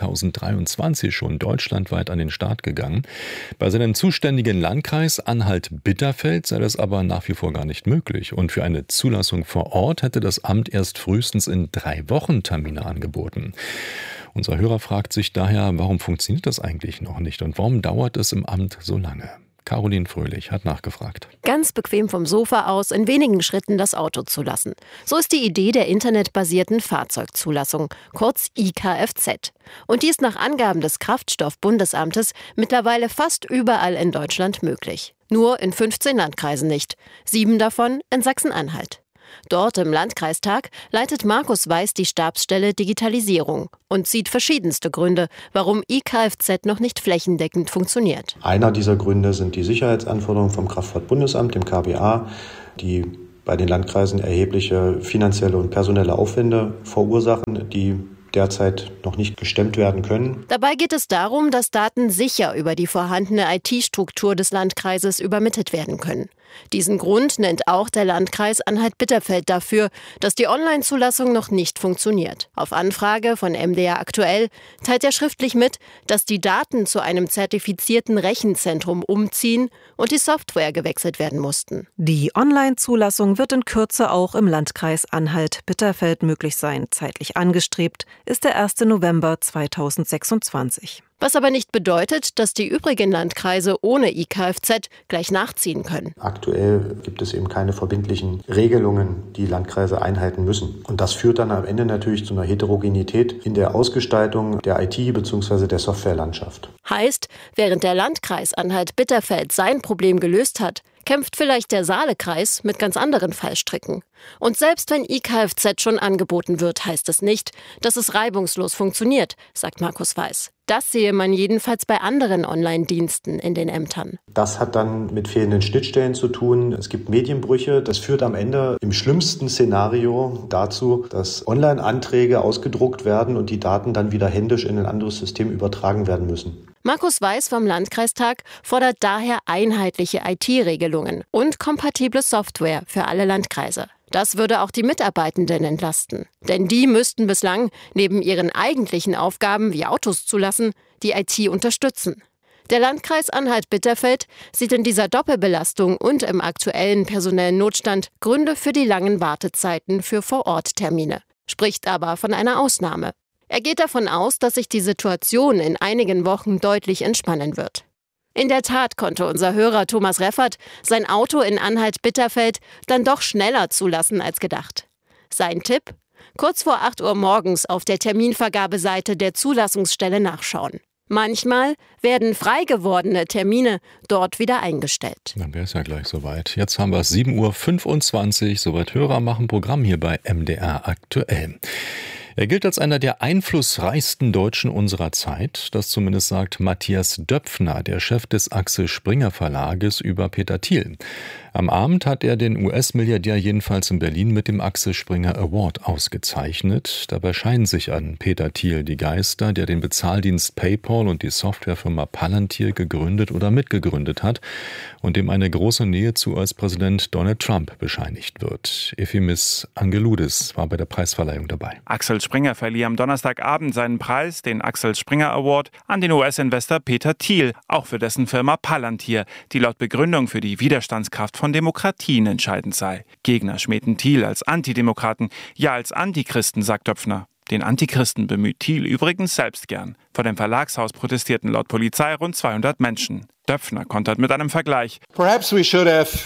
2023 schon deutschlandweit an den Start gegangen. Bei seinem zuständigen Landkreis Anhalt-Bitterfeld sei das aber nach wie vor gar nicht möglich. Und für eine Zulassung vor Ort hätte das Amt erst frühestens in 3 Wochen Termine angeboten. Unser Hörer fragt sich daher, warum funktioniert das eigentlich noch nicht und warum dauert es im Amt so lange? Caroline Fröhlich hat nachgefragt. Ganz bequem vom Sofa aus in wenigen Schritten das Auto zulassen. So ist die Idee der internetbasierten Fahrzeugzulassung, kurz IKFZ. Und die ist nach Angaben des Kraftstoffbundesamtes mittlerweile fast überall in Deutschland möglich. Nur in 15 Landkreisen nicht. 7 davon in Sachsen-Anhalt. Dort im Landkreistag leitet Markus Weiß die Stabsstelle Digitalisierung und sieht verschiedenste Gründe, warum IKFZ noch nicht flächendeckend funktioniert. Einer dieser Gründe sind die Sicherheitsanforderungen vom Kraftfahrtbundesamt, dem KBA, die bei den Landkreisen erhebliche finanzielle und personelle Aufwände verursachen, die derzeit noch nicht gestemmt werden können. Dabei geht es darum, dass Daten sicher über die vorhandene IT-Struktur des Landkreises übermittelt werden können. Diesen Grund nennt auch der Landkreis Anhalt-Bitterfeld dafür, dass die Online-Zulassung noch nicht funktioniert. Auf Anfrage von MDR aktuell teilt er schriftlich mit, dass die Daten zu einem zertifizierten Rechenzentrum umziehen und die Software gewechselt werden mussten. Die Online-Zulassung wird in Kürze auch im Landkreis Anhalt-Bitterfeld möglich sein. Zeitlich angestrebt ist der 1. November 2026. Was aber nicht bedeutet, dass die übrigen Landkreise ohne IKFZ gleich nachziehen können. Aktuell gibt es eben keine verbindlichen Regelungen, die Landkreise einhalten müssen. Und das führt dann am Ende natürlich zu einer Heterogenität in der Ausgestaltung der IT- bzw. der Softwarelandschaft. Heißt, während der Landkreis Anhalt-Bitterfeld sein Problem gelöst hat, kämpft vielleicht der Saalekreis mit ganz anderen Fallstricken. Und selbst wenn IKFZ schon angeboten wird, heißt es nicht, dass es reibungslos funktioniert, sagt Markus Weiß. Das sehe man jedenfalls bei anderen Online-Diensten in den Ämtern. Das hat dann mit fehlenden Schnittstellen zu tun. Es gibt Medienbrüche. Das führt am Ende im schlimmsten Szenario dazu, dass Online-Anträge ausgedruckt werden und die Daten dann wieder händisch in ein anderes System übertragen werden müssen. Markus Weiß vom Landkreistag fordert daher einheitliche IT-Regelungen und kompatible Software für alle Landkreise. Das würde auch die Mitarbeitenden entlasten. Denn die müssten bislang, neben ihren eigentlichen Aufgaben wie Autos zulassen, die IT unterstützen. Der Landkreis Anhalt-Bitterfeld sieht in dieser Doppelbelastung und im aktuellen personellen Notstand Gründe für die langen Wartezeiten für Vor-Ort-Termine, spricht aber von einer Ausnahme. Er geht davon aus, dass sich die Situation in einigen Wochen deutlich entspannen wird. In der Tat konnte unser Hörer Thomas Refat sein Auto in Anhalt-Bitterfeld dann doch schneller zulassen als gedacht. Sein Tipp? Kurz vor 8 Uhr morgens auf der Terminvergabeseite der Zulassungsstelle nachschauen. Manchmal werden frei gewordene Termine dort wieder eingestellt. Dann wäre es ja gleich soweit. Jetzt haben wir es 7.25 Uhr. Soweit Hörer machen Programm hier bei MDR aktuell. Er gilt als einer der einflussreichsten Deutschen unserer Zeit. Das zumindest sagt Matthias Döpfner, der Chef des Axel Springer Verlages, über Peter Thiel. Am Abend hat er den US-Milliardär jedenfalls in Berlin mit dem Axel Springer Award ausgezeichnet. Dabei scheinen sich an Peter Thiel die Geister, der den Bezahldienst PayPal und die Softwarefirma Palantir gegründet oder mitgegründet hat und dem eine große Nähe zu US-Präsident Donald Trump bescheinigt wird. Ephemis Angeloudis war bei der Preisverleihung dabei. Axel Springer verlieh am Donnerstagabend seinen Preis, den Axel Springer Award, an den US-Investor Peter Thiel, auch für dessen Firma Palantir, die laut Begründung für die Widerstandskraft von Demokratien entscheidend sei. Gegner schmähten Thiel als Antidemokraten, ja als Antichristen, sagt Döpfner. Den Antichristen bemüht Thiel übrigens selbst gern. Vor dem Verlagshaus protestierten laut Polizei rund 200 Menschen. Döpfner kontert mit einem Vergleich. Perhaps we should have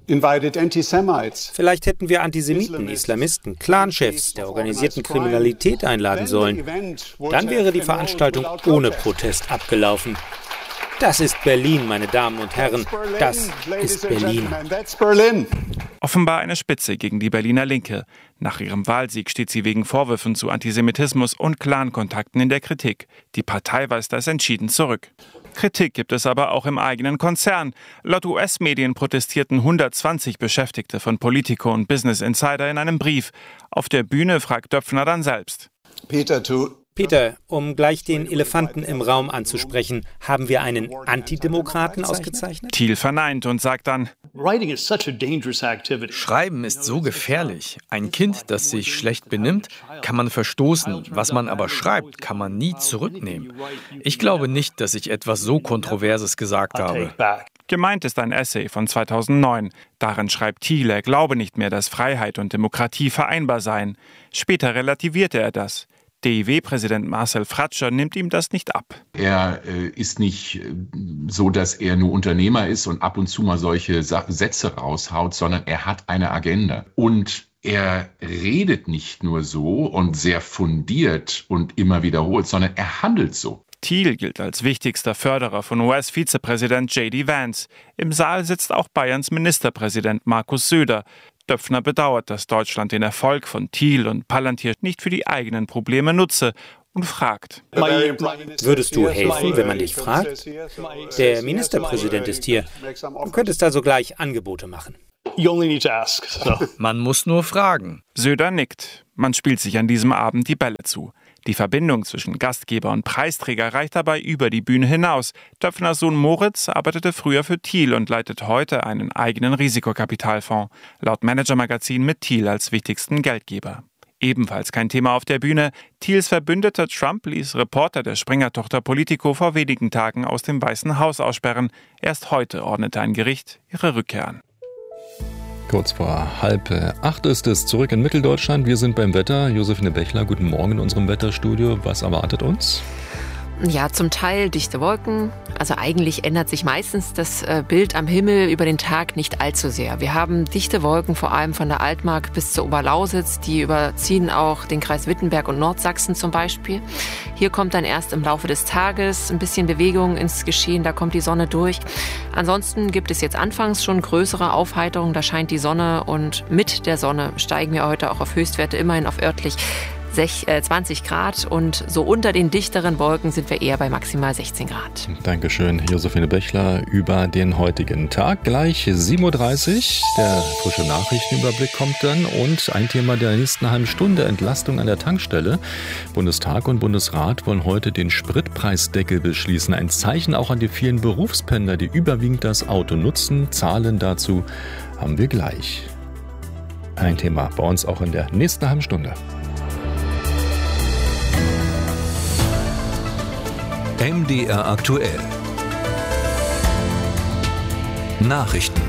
Vielleicht hätten wir Antisemiten, Islamisten, Clanchefs der organisierten Kriminalität einladen sollen. Dann wäre die Veranstaltung ohne Protest abgelaufen. Das ist Berlin, meine Damen und Herren. Das ist Berlin. Offenbar eine Spitze gegen die Berliner Linke. Nach ihrem Wahlsieg steht sie wegen Vorwürfen zu Antisemitismus und Clankontakten in der Kritik. Die Partei weist das entschieden zurück. Kritik gibt es aber auch im eigenen Konzern. Laut US-Medien protestierten 120 Beschäftigte von Politico und Business Insider in einem Brief. Auf der Bühne fragt Döpfner dann selbst. Peter, to Peter, um gleich den Elefanten im Raum anzusprechen, haben wir einen Antidemokraten ausgezeichnet? Thiel verneint und sagt dann: Schreiben ist so gefährlich. Ein Kind, das sich schlecht benimmt, kann man verstoßen. Was man aber schreibt, kann man nie zurücknehmen. Ich glaube nicht, dass ich etwas so Kontroverses gesagt habe. Gemeint ist ein Essay von 2009. Darin schreibt Thiel, er glaube nicht mehr, dass Freiheit und Demokratie vereinbar seien. Später relativierte er das. DIW-Präsident Marcel Fratscher nimmt ihm das nicht ab. Er ist nicht so, dass er nur Unternehmer ist und ab und zu mal solche Sätze raushaut, sondern er hat eine Agenda. Und er redet nicht nur so und sehr fundiert und immer wiederholt, sondern er handelt so. Thiel gilt als wichtigster Förderer von US-Vizepräsident J.D. Vance. Im Saal sitzt auch Bayerns Ministerpräsident Markus Söder. Döpfner bedauert, dass Deutschland den Erfolg von Thiel und Palantir nicht für die eigenen Probleme nutze und fragt: Würdest du helfen, wenn man dich fragt? Der Ministerpräsident ist hier. Du könntest also gleich Angebote machen. Man muss nur fragen. Söder nickt. Man spielt sich an diesem Abend die Bälle zu. Die Verbindung zwischen Gastgeber und Preisträger reicht dabei über die Bühne hinaus. Döpfners Sohn Moritz arbeitete früher für Thiel und leitet heute einen eigenen Risikokapitalfonds. Laut Manager-Magazin mit Thiel als wichtigsten Geldgeber. Ebenfalls kein Thema auf der Bühne. Thiels Verbündeter Trump ließ Reporter der Springer-Tochter Politico vor wenigen Tagen aus dem Weißen Haus aussperren. Erst heute ordnete ein Gericht ihre Rückkehr an. Kurz vor 7:30 ist es zurück in Mitteldeutschland. Wir sind beim Wetter. Josephine Bechler, guten Morgen in unserem Wetterstudio. Was erwartet uns? Ja, zum Teil dichte Wolken. Also eigentlich ändert sich meistens das Bild am Himmel über den Tag nicht allzu sehr. Wir haben dichte Wolken, vor allem von der Altmark bis zur Oberlausitz. Die überziehen auch den Kreis Wittenberg und Nordsachsen zum Beispiel. Hier kommt dann erst im Laufe des Tages ein bisschen Bewegung ins Geschehen. Da kommt die Sonne durch. Ansonsten gibt es jetzt anfangs schon größere Aufheiterungen. Da scheint die Sonne und mit der Sonne steigen wir heute auch auf Höchstwerte, immerhin auf örtlich 20 Grad und so unter den dichteren Wolken sind wir eher bei maximal 16 Grad. Dankeschön, Josephine Bechler, über den heutigen Tag. Gleich 7:30 Uhr, der frische Nachrichtenüberblick kommt dann und ein Thema der nächsten halben Stunde, Entlastung an der Tankstelle. Bundestag und Bundesrat wollen heute den Spritpreisdeckel beschließen. Ein Zeichen auch an die vielen Berufspendler, die überwiegend das Auto nutzen. Zahlen dazu haben wir gleich. Ein Thema bei uns auch in der nächsten halben Stunde. MDR aktuell. Nachrichten.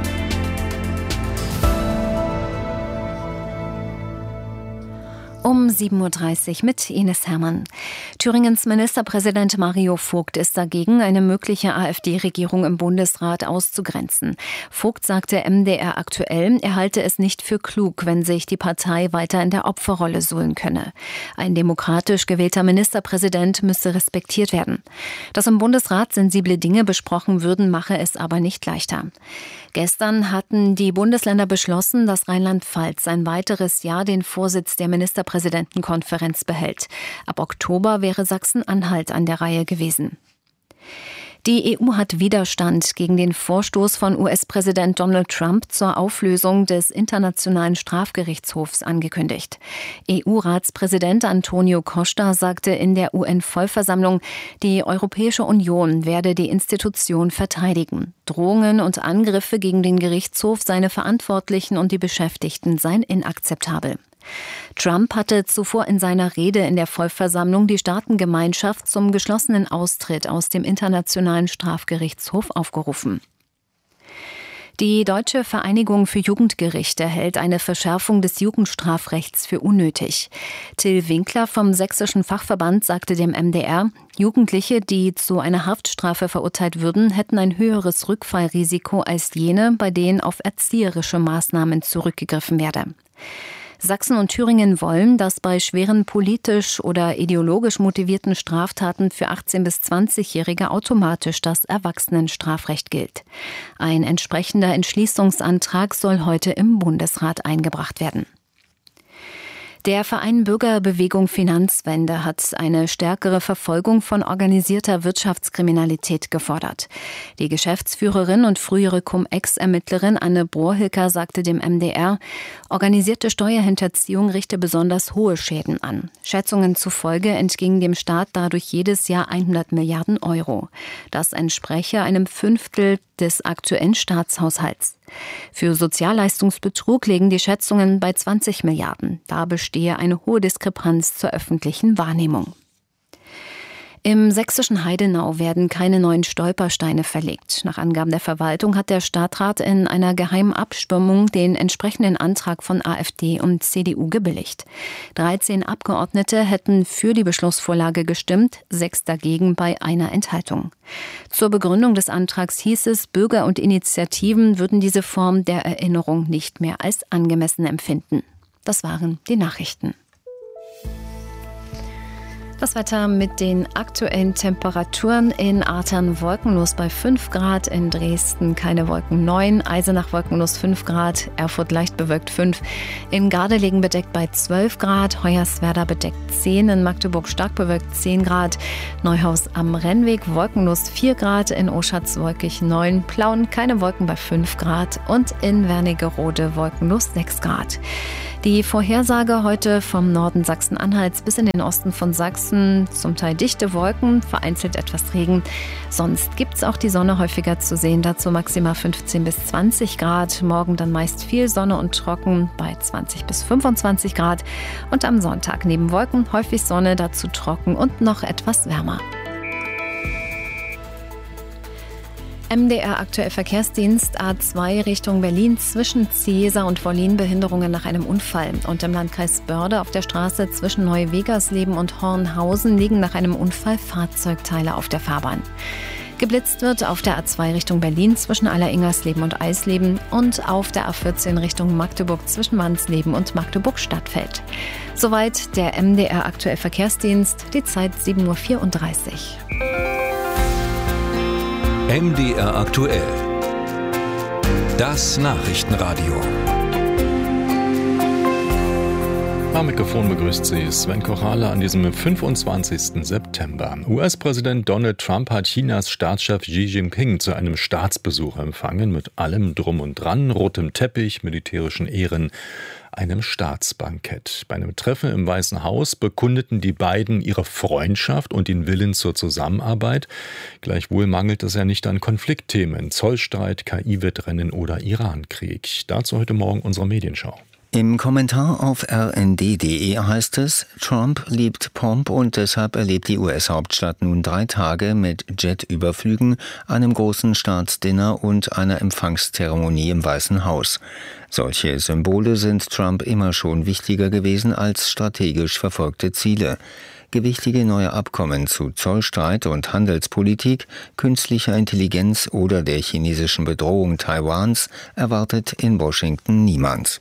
Um 7:30 Uhr mit Ines Hermann. Thüringens Ministerpräsident Mario Vogt ist dagegen, eine mögliche AfD-Regierung im Bundesrat auszugrenzen. Vogt sagte MDR aktuell, er halte es nicht für klug, wenn sich die Partei weiter in der Opferrolle suhlen könne. Ein demokratisch gewählter Ministerpräsident müsse respektiert werden. Dass im Bundesrat sensible Dinge besprochen würden, mache es aber nicht leichter. Gestern hatten die Bundesländer beschlossen, dass Rheinland-Pfalz ein weiteres Jahr den Vorsitz der Ministerpräsidentenkonferenz behält. Ab Oktober wäre Sachsen-Anhalt an der Reihe gewesen. Die EU hat Widerstand gegen den Vorstoß von US-Präsident Donald Trump zur Auflösung des Internationalen Strafgerichtshofs angekündigt. EU-Ratspräsident Antonio Costa sagte in der UN-Vollversammlung, die Europäische Union werde die Institution verteidigen. Drohungen und Angriffe gegen den Gerichtshof, seine Verantwortlichen und die Beschäftigten seien inakzeptabel. Trump hatte zuvor in seiner Rede in der Vollversammlung die Staatengemeinschaft zum geschlossenen Austritt aus dem Internationalen Strafgerichtshof aufgerufen. Die Deutsche Vereinigung für Jugendgerichte hält eine Verschärfung des Jugendstrafrechts für unnötig. Till Winkler vom Sächsischen Fachverband sagte dem MDR, Jugendliche, die zu einer Haftstrafe verurteilt würden, hätten ein höheres Rückfallrisiko als jene, bei denen auf erzieherische Maßnahmen zurückgegriffen werde. Sachsen und Thüringen wollen, dass bei schweren politisch oder ideologisch motivierten Straftaten für 18- bis 20-Jährige automatisch das Erwachsenenstrafrecht gilt. Ein entsprechender Entschließungsantrag soll heute im Bundesrat eingebracht werden. Der Verein Bürgerbewegung Finanzwende hat eine stärkere Verfolgung von organisierter Wirtschaftskriminalität gefordert. Die Geschäftsführerin und frühere Cum-Ex-Ermittlerin Anne Brohilker sagte dem MDR, organisierte Steuerhinterziehung richte besonders hohe Schäden an. Schätzungen zufolge entgingen dem Staat dadurch jedes Jahr 100 Milliarden Euro. Das entspreche einem Fünftel des aktuellen Staatshaushalts. Für Sozialleistungsbetrug liegen die Schätzungen bei 20 Milliarden. Da bestehe eine hohe Diskrepanz zur öffentlichen Wahrnehmung. Im sächsischen Heidenau werden keine neuen Stolpersteine verlegt. Nach Angaben der Verwaltung hat der Stadtrat in einer geheimen Abstimmung den entsprechenden Antrag von AfD und CDU gebilligt. 13 Abgeordnete hätten für die Beschlussvorlage gestimmt, 6 dagegen bei einer Enthaltung. Zur Begründung des Antrags hieß es, Bürger und Initiativen würden diese Form der Erinnerung nicht mehr als angemessen empfinden. Das waren die Nachrichten. Das Wetter mit den aktuellen Temperaturen: in Artern wolkenlos bei 5 Grad, in Dresden keine Wolken 9, Eisenach wolkenlos 5 Grad, Erfurt leicht bewölkt 5, in Gardelegen bedeckt bei 12 Grad, Hoyerswerda bedeckt 10, in Magdeburg stark bewölkt 10 Grad, Neuhaus am Rennweg wolkenlos 4 Grad, in Oschatz wolkig 9, Plauen keine Wolken bei 5 Grad und in Wernigerode wolkenlos 6 Grad. Die Vorhersage heute vom Norden Sachsen-Anhalts bis in den Osten von Sachsen: zum Teil dichte Wolken, vereinzelt etwas Regen. Sonst gibt's auch die Sonne häufiger zu sehen, dazu maximal 15 bis 20 Grad. Morgen dann meist viel Sonne und trocken bei 20 bis 25 Grad. Und am Sonntag neben Wolken häufig Sonne, dazu trocken und noch etwas wärmer. MDR aktuell Verkehrsdienst: A2 Richtung Berlin zwischen Ziesa und Wollin Behinderungen nach einem Unfall. Und im Landkreis Börde auf der Straße zwischen Neuwegersleben und Hornhausen liegen nach einem Unfall Fahrzeugteile auf der Fahrbahn. Geblitzt wird auf der A2 Richtung Berlin zwischen Alleringers-Leben und Eisleben und auf der A14 Richtung Magdeburg zwischen Wansleben und Magdeburg-Stadtfeld. Soweit der MDR aktuell Verkehrsdienst, die Zeit 7.34 Uhr. MDR aktuell. Das Nachrichtenradio. Am Mikrofon begrüßt Sie Sven Kochale an diesem 25. September. US-Präsident Donald Trump hat Chinas Staatschef Xi Jinping zu einem Staatsbesuch empfangen, mit allem Drum und Dran, rotem Teppich, militärischen Ehren, einem Staatsbankett. Bei einem Treffen im Weißen Haus bekundeten die beiden ihre Freundschaft und den Willen zur Zusammenarbeit. Gleichwohl mangelt es ja nicht an Konfliktthemen: Zollstreit, KI-Wettrennen oder Irankrieg. Dazu heute Morgen unsere Medienschau. Im Kommentar auf rnd.de heißt es: Trump liebt Pomp und deshalb erlebt die US-Hauptstadt nun 3 Tage mit Jetüberflügen, einem großen Staatsdinner und einer Empfangszeremonie im Weißen Haus. Solche Symbole sind Trump immer schon wichtiger gewesen als strategisch verfolgte Ziele. Gewichtige neue Abkommen zu Zollstreit und Handelspolitik, künstlicher Intelligenz oder der chinesischen Bedrohung Taiwans erwartet in Washington niemand.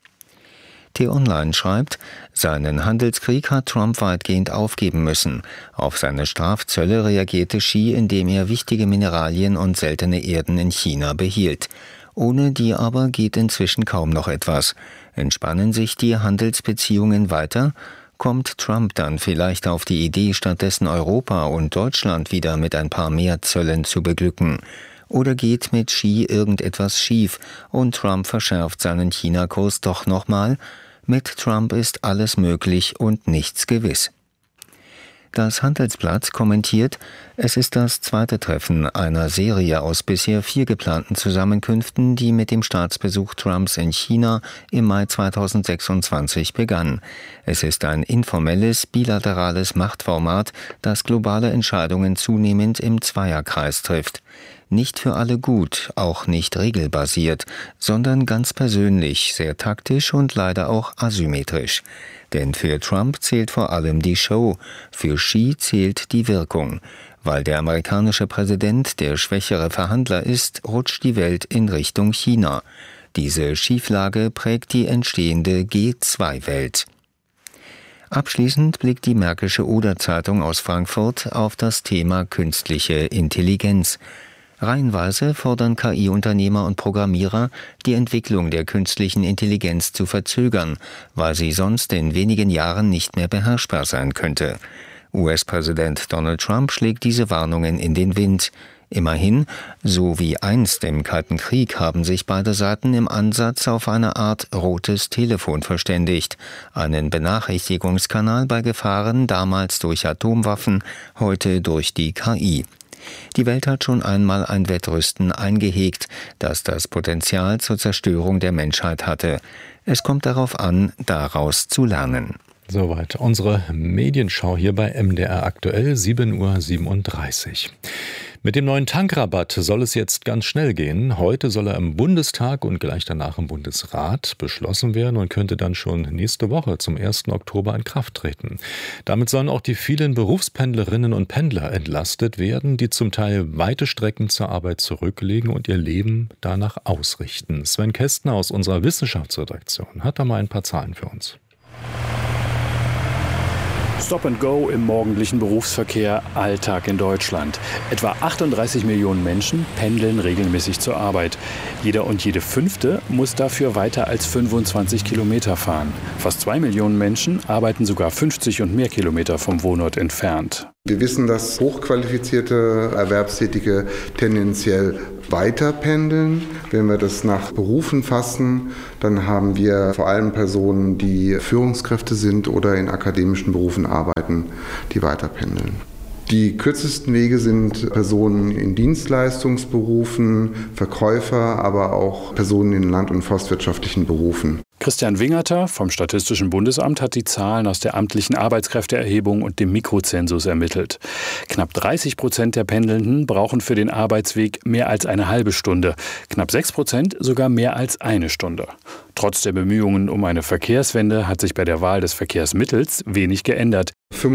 T-Online schreibt, seinen Handelskrieg hat Trump weitgehend aufgeben müssen. Auf seine Strafzölle reagierte Xi, indem er wichtige Mineralien und seltene Erden in China behielt. Ohne die aber geht inzwischen kaum noch etwas. Entspannen sich die Handelsbeziehungen weiter? Kommt Trump dann vielleicht auf die Idee, stattdessen Europa und Deutschland wieder mit ein paar mehr Zöllen zu beglücken? Oder geht mit Xi irgendetwas schief und Trump verschärft seinen China-Kurs doch nochmal? Mit Trump ist alles möglich und nichts gewiss. Das Handelsblatt kommentiert, es ist das zweite Treffen einer Serie aus bisher 4 geplanten Zusammenkünften, die mit dem Staatsbesuch Trumps in China im Mai 2026 begann. Es ist ein informelles, bilaterales Machtformat, das globale Entscheidungen zunehmend im Zweierkreis trifft. Nicht für alle gut, auch nicht regelbasiert, sondern ganz persönlich, sehr taktisch und leider auch asymmetrisch. Denn für Trump zählt vor allem die Show, für Xi zählt die Wirkung. Weil der amerikanische Präsident der schwächere Verhandler ist, rutscht die Welt in Richtung China. Diese Schieflage prägt die entstehende G2-Welt. Abschließend blickt die Märkische Oder-Zeitung aus Frankfurt auf das Thema künstliche Intelligenz. Reihenweise fordern KI-Unternehmer und Programmierer, die Entwicklung der künstlichen Intelligenz zu verzögern, weil sie sonst in wenigen Jahren nicht mehr beherrschbar sein könnte. US-Präsident Donald Trump schlägt diese Warnungen in den Wind. Immerhin, so wie einst im Kalten Krieg haben sich beide Seiten im Ansatz auf eine Art rotes Telefon verständigt, einen Benachrichtigungskanal bei Gefahren, damals durch Atomwaffen, heute durch die KI. Die Welt hat schon einmal ein Wettrüsten eingehegt, das das Potenzial zur Zerstörung der Menschheit hatte. Es kommt darauf an, daraus zu lernen. Soweit unsere Medienschau hier bei MDR aktuell, 7:37 Uhr. Mit dem neuen Tankrabatt soll es jetzt ganz schnell gehen. Heute soll er im Bundestag und gleich danach im Bundesrat beschlossen werden und könnte dann schon nächste Woche zum 1. Oktober in Kraft treten. Damit sollen auch die vielen Berufspendlerinnen und Pendler entlastet werden, die zum Teil weite Strecken zur Arbeit zurücklegen und ihr Leben danach ausrichten. Sven Kästner aus unserer Wissenschaftsredaktion hat da mal ein paar Zahlen für uns. Stop and Go im morgendlichen Berufsverkehr, Alltag in Deutschland. Etwa 38 Millionen Menschen pendeln regelmäßig zur Arbeit. Jeder und jede Fünfte muss dafür weiter als 25 Kilometer fahren. Fast 2 Millionen Menschen arbeiten sogar 50 und mehr Kilometer vom Wohnort entfernt. Wir wissen, dass hochqualifizierte Erwerbstätige tendenziell weiter pendeln. Wenn wir das nach Berufen fassen, dann haben wir vor allem Personen, die Führungskräfte sind oder in akademischen Berufen arbeiten, die weiter pendeln. Die kürzesten Wege sind Personen in Dienstleistungsberufen, Verkäufer, aber auch Personen in land- und forstwirtschaftlichen Berufen. Christian Wingerter vom Statistischen Bundesamt hat die Zahlen aus der amtlichen Arbeitskräfteerhebung und dem Mikrozensus ermittelt. Knapp 30% der Pendelnden brauchen für den Arbeitsweg mehr als eine halbe Stunde, knapp 6% sogar mehr als eine Stunde. Trotz der Bemühungen um eine Verkehrswende hat sich bei der Wahl des Verkehrsmittels wenig geändert.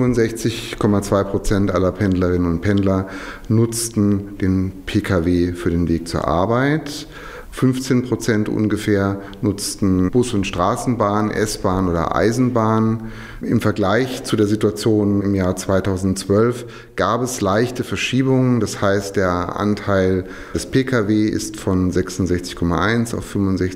65,2% aller Pendlerinnen und Pendler nutzten den Pkw für den Weg zur Arbeit. 15% ungefähr nutzten Bus und Straßenbahn, S-Bahn oder Eisenbahn. Im Vergleich zu der Situation im Jahr 2012 gab es leichte Verschiebungen. Das heißt, der Anteil des Pkw ist von 66,1 auf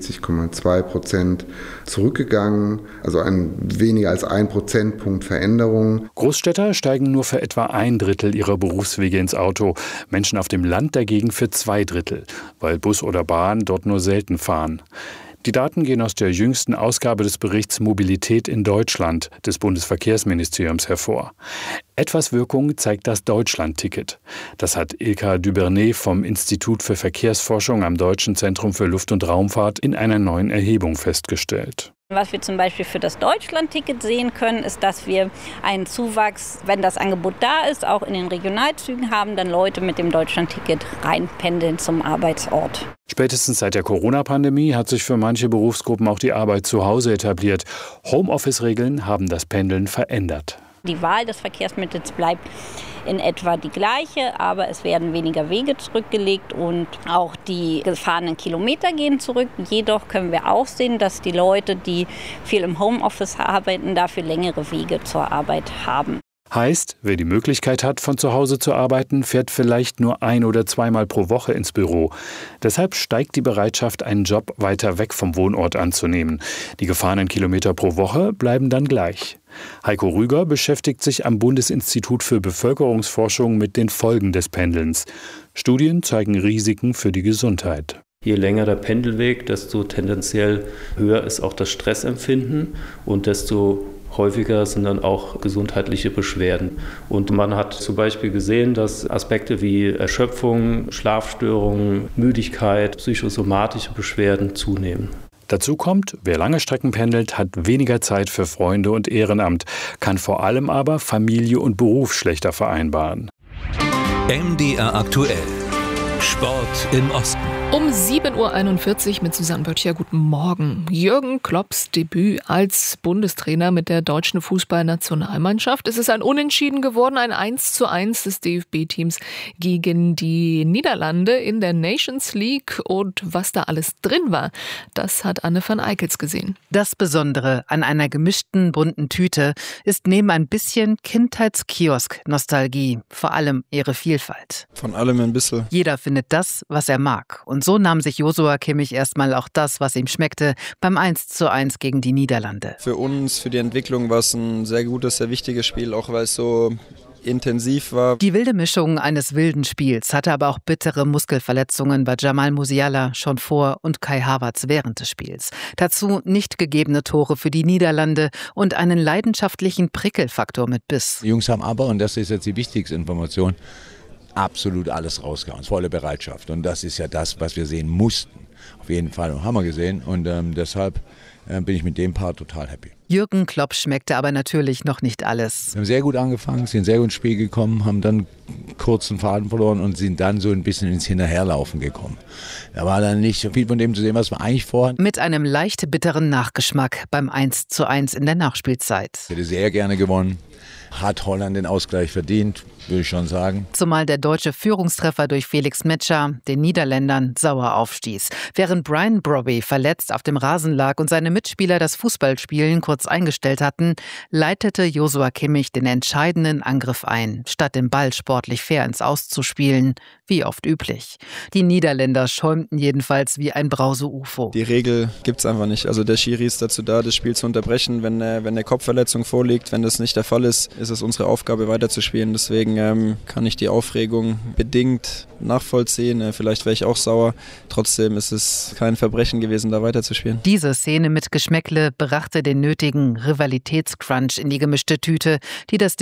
65,2% zurückgegangen. Also weniger als 1 Prozentpunkt Veränderung. Großstädter steigen nur für etwa 1/3 ihrer Berufswege ins Auto. Menschen auf dem Land dagegen für 2/3, weil Bus oder Bahn dort nur selten fahren. Die Daten gehen aus der jüngsten Ausgabe des Berichts Mobilität in Deutschland des Bundesverkehrsministeriums hervor. Etwas Wirkung zeigt das Deutschland-Ticket. Das hat Ilka Dubernay vom Institut für Verkehrsforschung am Deutschen Zentrum für Luft- und Raumfahrt in einer neuen Erhebung festgestellt. Was wir zum Beispiel für das Deutschland-Ticket sehen können, ist, dass wir einen Zuwachs, wenn das Angebot da ist, auch in den Regionalzügen haben, dann Leute mit dem Deutschland-Ticket reinpendeln zum Arbeitsort. Spätestens seit der Corona-Pandemie hat sich für manche Berufsgruppen auch die Arbeit zu Hause etabliert. Homeoffice-Regeln haben das Pendeln verändert. Die Wahl des Verkehrsmittels bleibt in etwa die gleiche, aber es werden weniger Wege zurückgelegt und auch die gefahrenen Kilometer gehen zurück. Jedoch können wir auch sehen, dass die Leute, die viel im Homeoffice arbeiten, dafür längere Wege zur Arbeit haben. Heißt, wer die Möglichkeit hat, von zu Hause zu arbeiten, fährt vielleicht nur 1- oder 2-mal pro Woche ins Büro. Deshalb steigt die Bereitschaft, einen Job weiter weg vom Wohnort anzunehmen. Die gefahrenen Kilometer pro Woche bleiben dann gleich. Heiko Rüger beschäftigt sich am Bundesinstitut für Bevölkerungsforschung mit den Folgen des Pendelns. Studien zeigen Risiken für die Gesundheit. Je länger der Pendelweg, desto tendenziell höher ist auch das Stressempfinden und desto häufiger sind dann auch gesundheitliche Beschwerden. Und man hat zum Beispiel gesehen, dass Aspekte wie Erschöpfung, Schlafstörungen, Müdigkeit, psychosomatische Beschwerden zunehmen. Dazu kommt, wer lange Strecken pendelt, hat weniger Zeit für Freunde und Ehrenamt, kann vor allem aber Familie und Beruf schlechter vereinbaren. MDR aktuell. Sport im Osten. Um 7.41 Uhr mit Susanne Böttcher. Guten Morgen. Jürgen Klopps Debüt als Bundestrainer mit der deutschen Fußballnationalmannschaft. Es ist ein Unentschieden geworden, ein 1:1 des DFB-Teams gegen die Niederlande in der Nations League. Und was da alles drin war, das hat Anne van Eickels gesehen. Das Besondere an einer gemischten bunten Tüte ist neben ein bisschen Kindheitskiosk-Nostalgie vor allem ihre Vielfalt. Von allem ein bisschen. Jeder findet das, was er mag. Und so nahm sich Joshua Kimmich erstmal auch das, was ihm schmeckte, beim 1:1 gegen die Niederlande. Für uns, für die Entwicklung war es ein sehr gutes, sehr wichtiges Spiel, auch weil es so intensiv war. Die wilde Mischung eines wilden Spiels hatte aber auch bittere Muskelverletzungen bei Jamal Musiala schon vor und Kai Havertz während des Spiels. Dazu nicht gegebene Tore für die Niederlande und einen leidenschaftlichen Prickelfaktor mit Biss. Die Jungs haben aber, und das ist jetzt die wichtigste Information, absolut alles rausgehauen, volle Bereitschaft. Und das ist ja das, was wir sehen mussten. Auf jeden Fall haben wir gesehen und deshalb bin ich mit dem Part total happy. Jürgen Klopp schmeckte aber natürlich noch nicht alles. Wir haben sehr gut angefangen, sind sehr gut ins Spiel gekommen, haben dann kurz den Faden verloren und sind dann so ein bisschen ins Hinterherlaufen gekommen. Da war dann nicht so viel von dem zu sehen, was wir eigentlich vorhatten. Mit einem leicht bitteren Nachgeschmack beim 1:1 in der Nachspielzeit. Ich hätte sehr gerne gewonnen. Hat Holland den Ausgleich verdient, würde ich schon sagen. Zumal der deutsche Führungstreffer durch Felix Metscher den Niederländern sauer aufstieß. Während Brian Brobby verletzt auf dem Rasen lag und seine Mitspieler das Fußballspielen kurz eingestellt hatten, leitete Joshua Kimmich den entscheidenden Angriff ein, statt den Ball sportlich fair ins Aus zu spielen, wie oft üblich. Die Niederländer schäumten jedenfalls wie ein Brause-UFO. Die Regel gibt's einfach nicht. Also der Schiri ist dazu da, das Spiel zu unterbrechen, wenn eine Kopfverletzung vorliegt. Wenn das nicht der Fall ist, ist es unsere Aufgabe, weiterzuspielen. Deswegen kann ich die Aufregung bedingt nachvollziehen. Vielleicht wäre ich auch sauer. Trotzdem ist es kein Verbrechen gewesen, da weiterzuspielen. Diese Szene mit Geschmäckle brachte den nötigen Rivalitätscrunch in die gemischte Tüte, die das